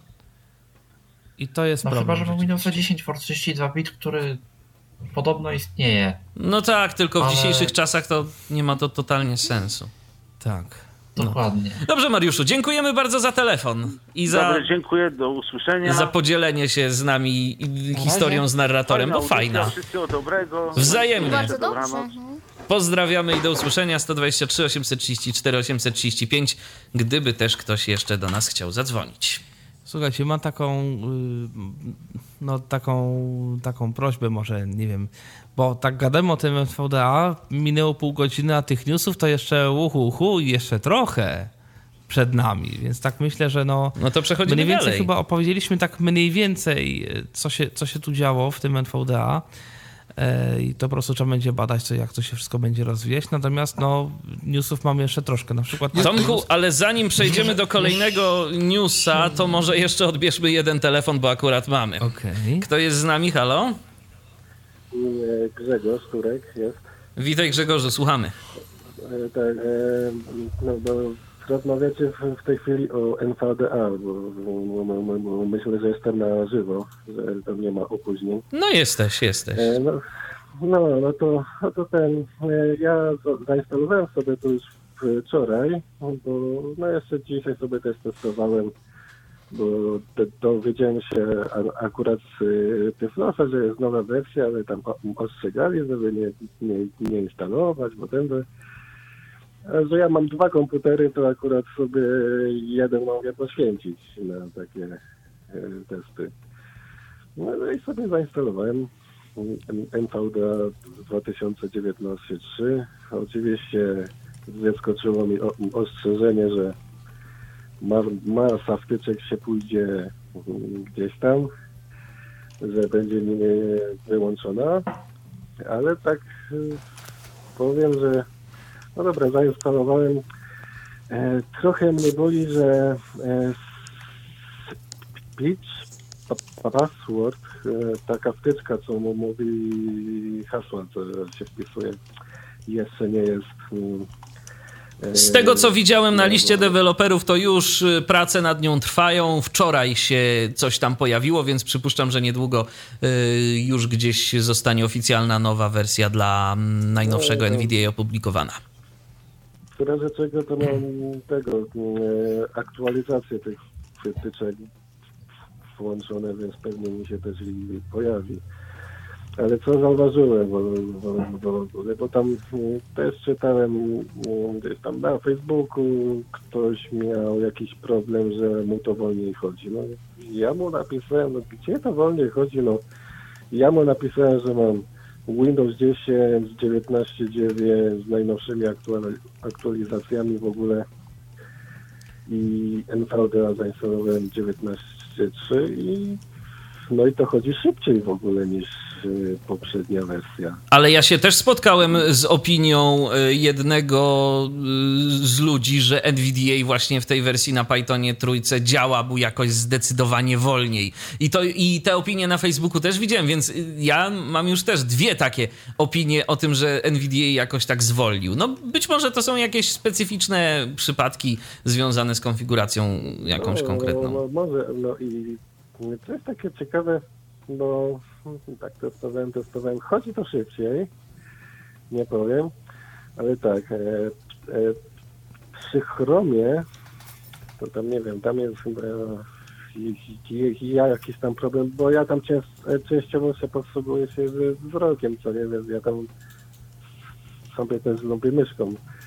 I to jest No problem. chyba, że mam Windows dziesięć for trzydzieści dwa bit, który podobno istnieje. No tak, tylko w Ale- dzisiejszych czasach to nie ma to totalnie sensu. Tak. Dokładnie. Dobrze, Mariuszu, dziękujemy bardzo za telefon i za, Dobrze, dziękuję, do usłyszenia. za podzielenie się z nami historią z narratorem, bo audycja, fajna. Wszystkiego dobrego. Wzajemnie. Bardzo dobrze. Dobranoc. Pozdrawiamy i do usłyszenia. sto dwadzieścia trzy osiemset trzydzieści cztery osiemset trzydzieści pięć, gdyby też ktoś jeszcze do nas chciał zadzwonić. Słuchajcie, mam taką, y, no taką, taką prośbę może, nie wiem, bo tak gadamy o tym N V D A, minęło pół godziny, a tych newsów to jeszcze uhu, uhu i jeszcze trochę przed nami, więc tak myślę, że no, No to przechodzimy mniej więcej dalej. chyba opowiedzieliśmy tak mniej więcej, co się, co się tu działo w tym N V D A. I to po prostu trzeba będzie badać, co, jak to się wszystko będzie rozwijać. Natomiast no, newsów mamy jeszcze troszkę. Na przykład Tomku, ale zanim przejdziemy do kolejnego newsa, to może jeszcze odbierzmy jeden telefon, bo akurat mamy. Okej. Kto jest z nami? Halo? Grzegorz Turek jest. Witaj, Grzegorzu, słuchamy. E, Tak, e, no bo rozmawiacie w, w tej chwili o N V D A, bo, bo, bo, bo, bo myślę, że jestem na żywo, że tam nie ma opóźnień. No jesteś, jesteś. E, no, no, no to, no to ten, e, ja za- zainstalowałem sobie to już wczoraj, bo no jeszcze dzisiaj sobie też testowałem, bo d- dowiedziałem się a, akurat z y, Tyflosa, że jest nowa wersja, ale tam o- ostrzegali, żeby nie, nie, nie instalować, bo ten by... A że ja mam dwa komputery, to akurat sobie jeden mogę poświęcić na takie e, testy. No i sobie zainstalowałem N V D A dwa tysiące dziewiętnaście trzy. Oczywiście wyskoczyło mi o- ostrzeżenie, że ma- masa wtyczek się pójdzie gdzieś tam, że będzie mi wyłączona, ale tak e, powiem, że no dobra, zainstalowałem. E, trochę mnie boli, że e, speech pa- password, e, taka wtyczka, co mu mówi hasła, co się wpisuje, jeszcze nie jest... mm, e, Z tego, co widziałem na no, liście no, deweloperów, to już y, prace nad nią trwają. Wczoraj się coś tam pojawiło, więc przypuszczam, że niedługo y, już gdzieś zostanie oficjalna nowa wersja dla mm, najnowszego No, no. N V D A opublikowana. w razie czego to mam tego, e, aktualizację tych wytyczek włączone, więc pewnie mi się też i pojawi. Ale co zauważyłem, bo, bo, bo, bo tam też czytałem gdzieś tam na Facebooku, ktoś miał jakiś problem, że mu to wolniej chodzi. No, ja mu napisałem, no gdzie to wolniej chodzi, no ja mu napisałem, że mam Windows dziesięć, dziewiętnaście dziewięć z najnowszymi aktuali- aktualizacjami w ogóle i N V D A zainstalowałem dziewiętnaście trzy i no i to chodzi szybciej w ogóle niż y, poprzednia wersja. Ale ja się też spotkałem z opinią jednego z ludzi, że N V D A właśnie w tej wersji na Pythonie trójce działa był jakoś zdecydowanie wolniej. I, to, I te opinie na Facebooku też widziałem, więc ja mam już też dwie takie opinie o tym, że N V D A jakoś tak zwolnił. No być może to są jakieś specyficzne przypadki związane z konfiguracją jakąś no, konkretną. No, no, może, no i to jest takie ciekawe, bo tak testowałem, testowałem, chodzi to szybciej, nie powiem, ale tak, e, e, przy Chromie, to tam nie wiem, tam jest chyba ja jakiś tam problem, bo ja tam częst, częściowo się posługuję się wzrokiem, co nie wiem, ja tam sobie też lubię myszką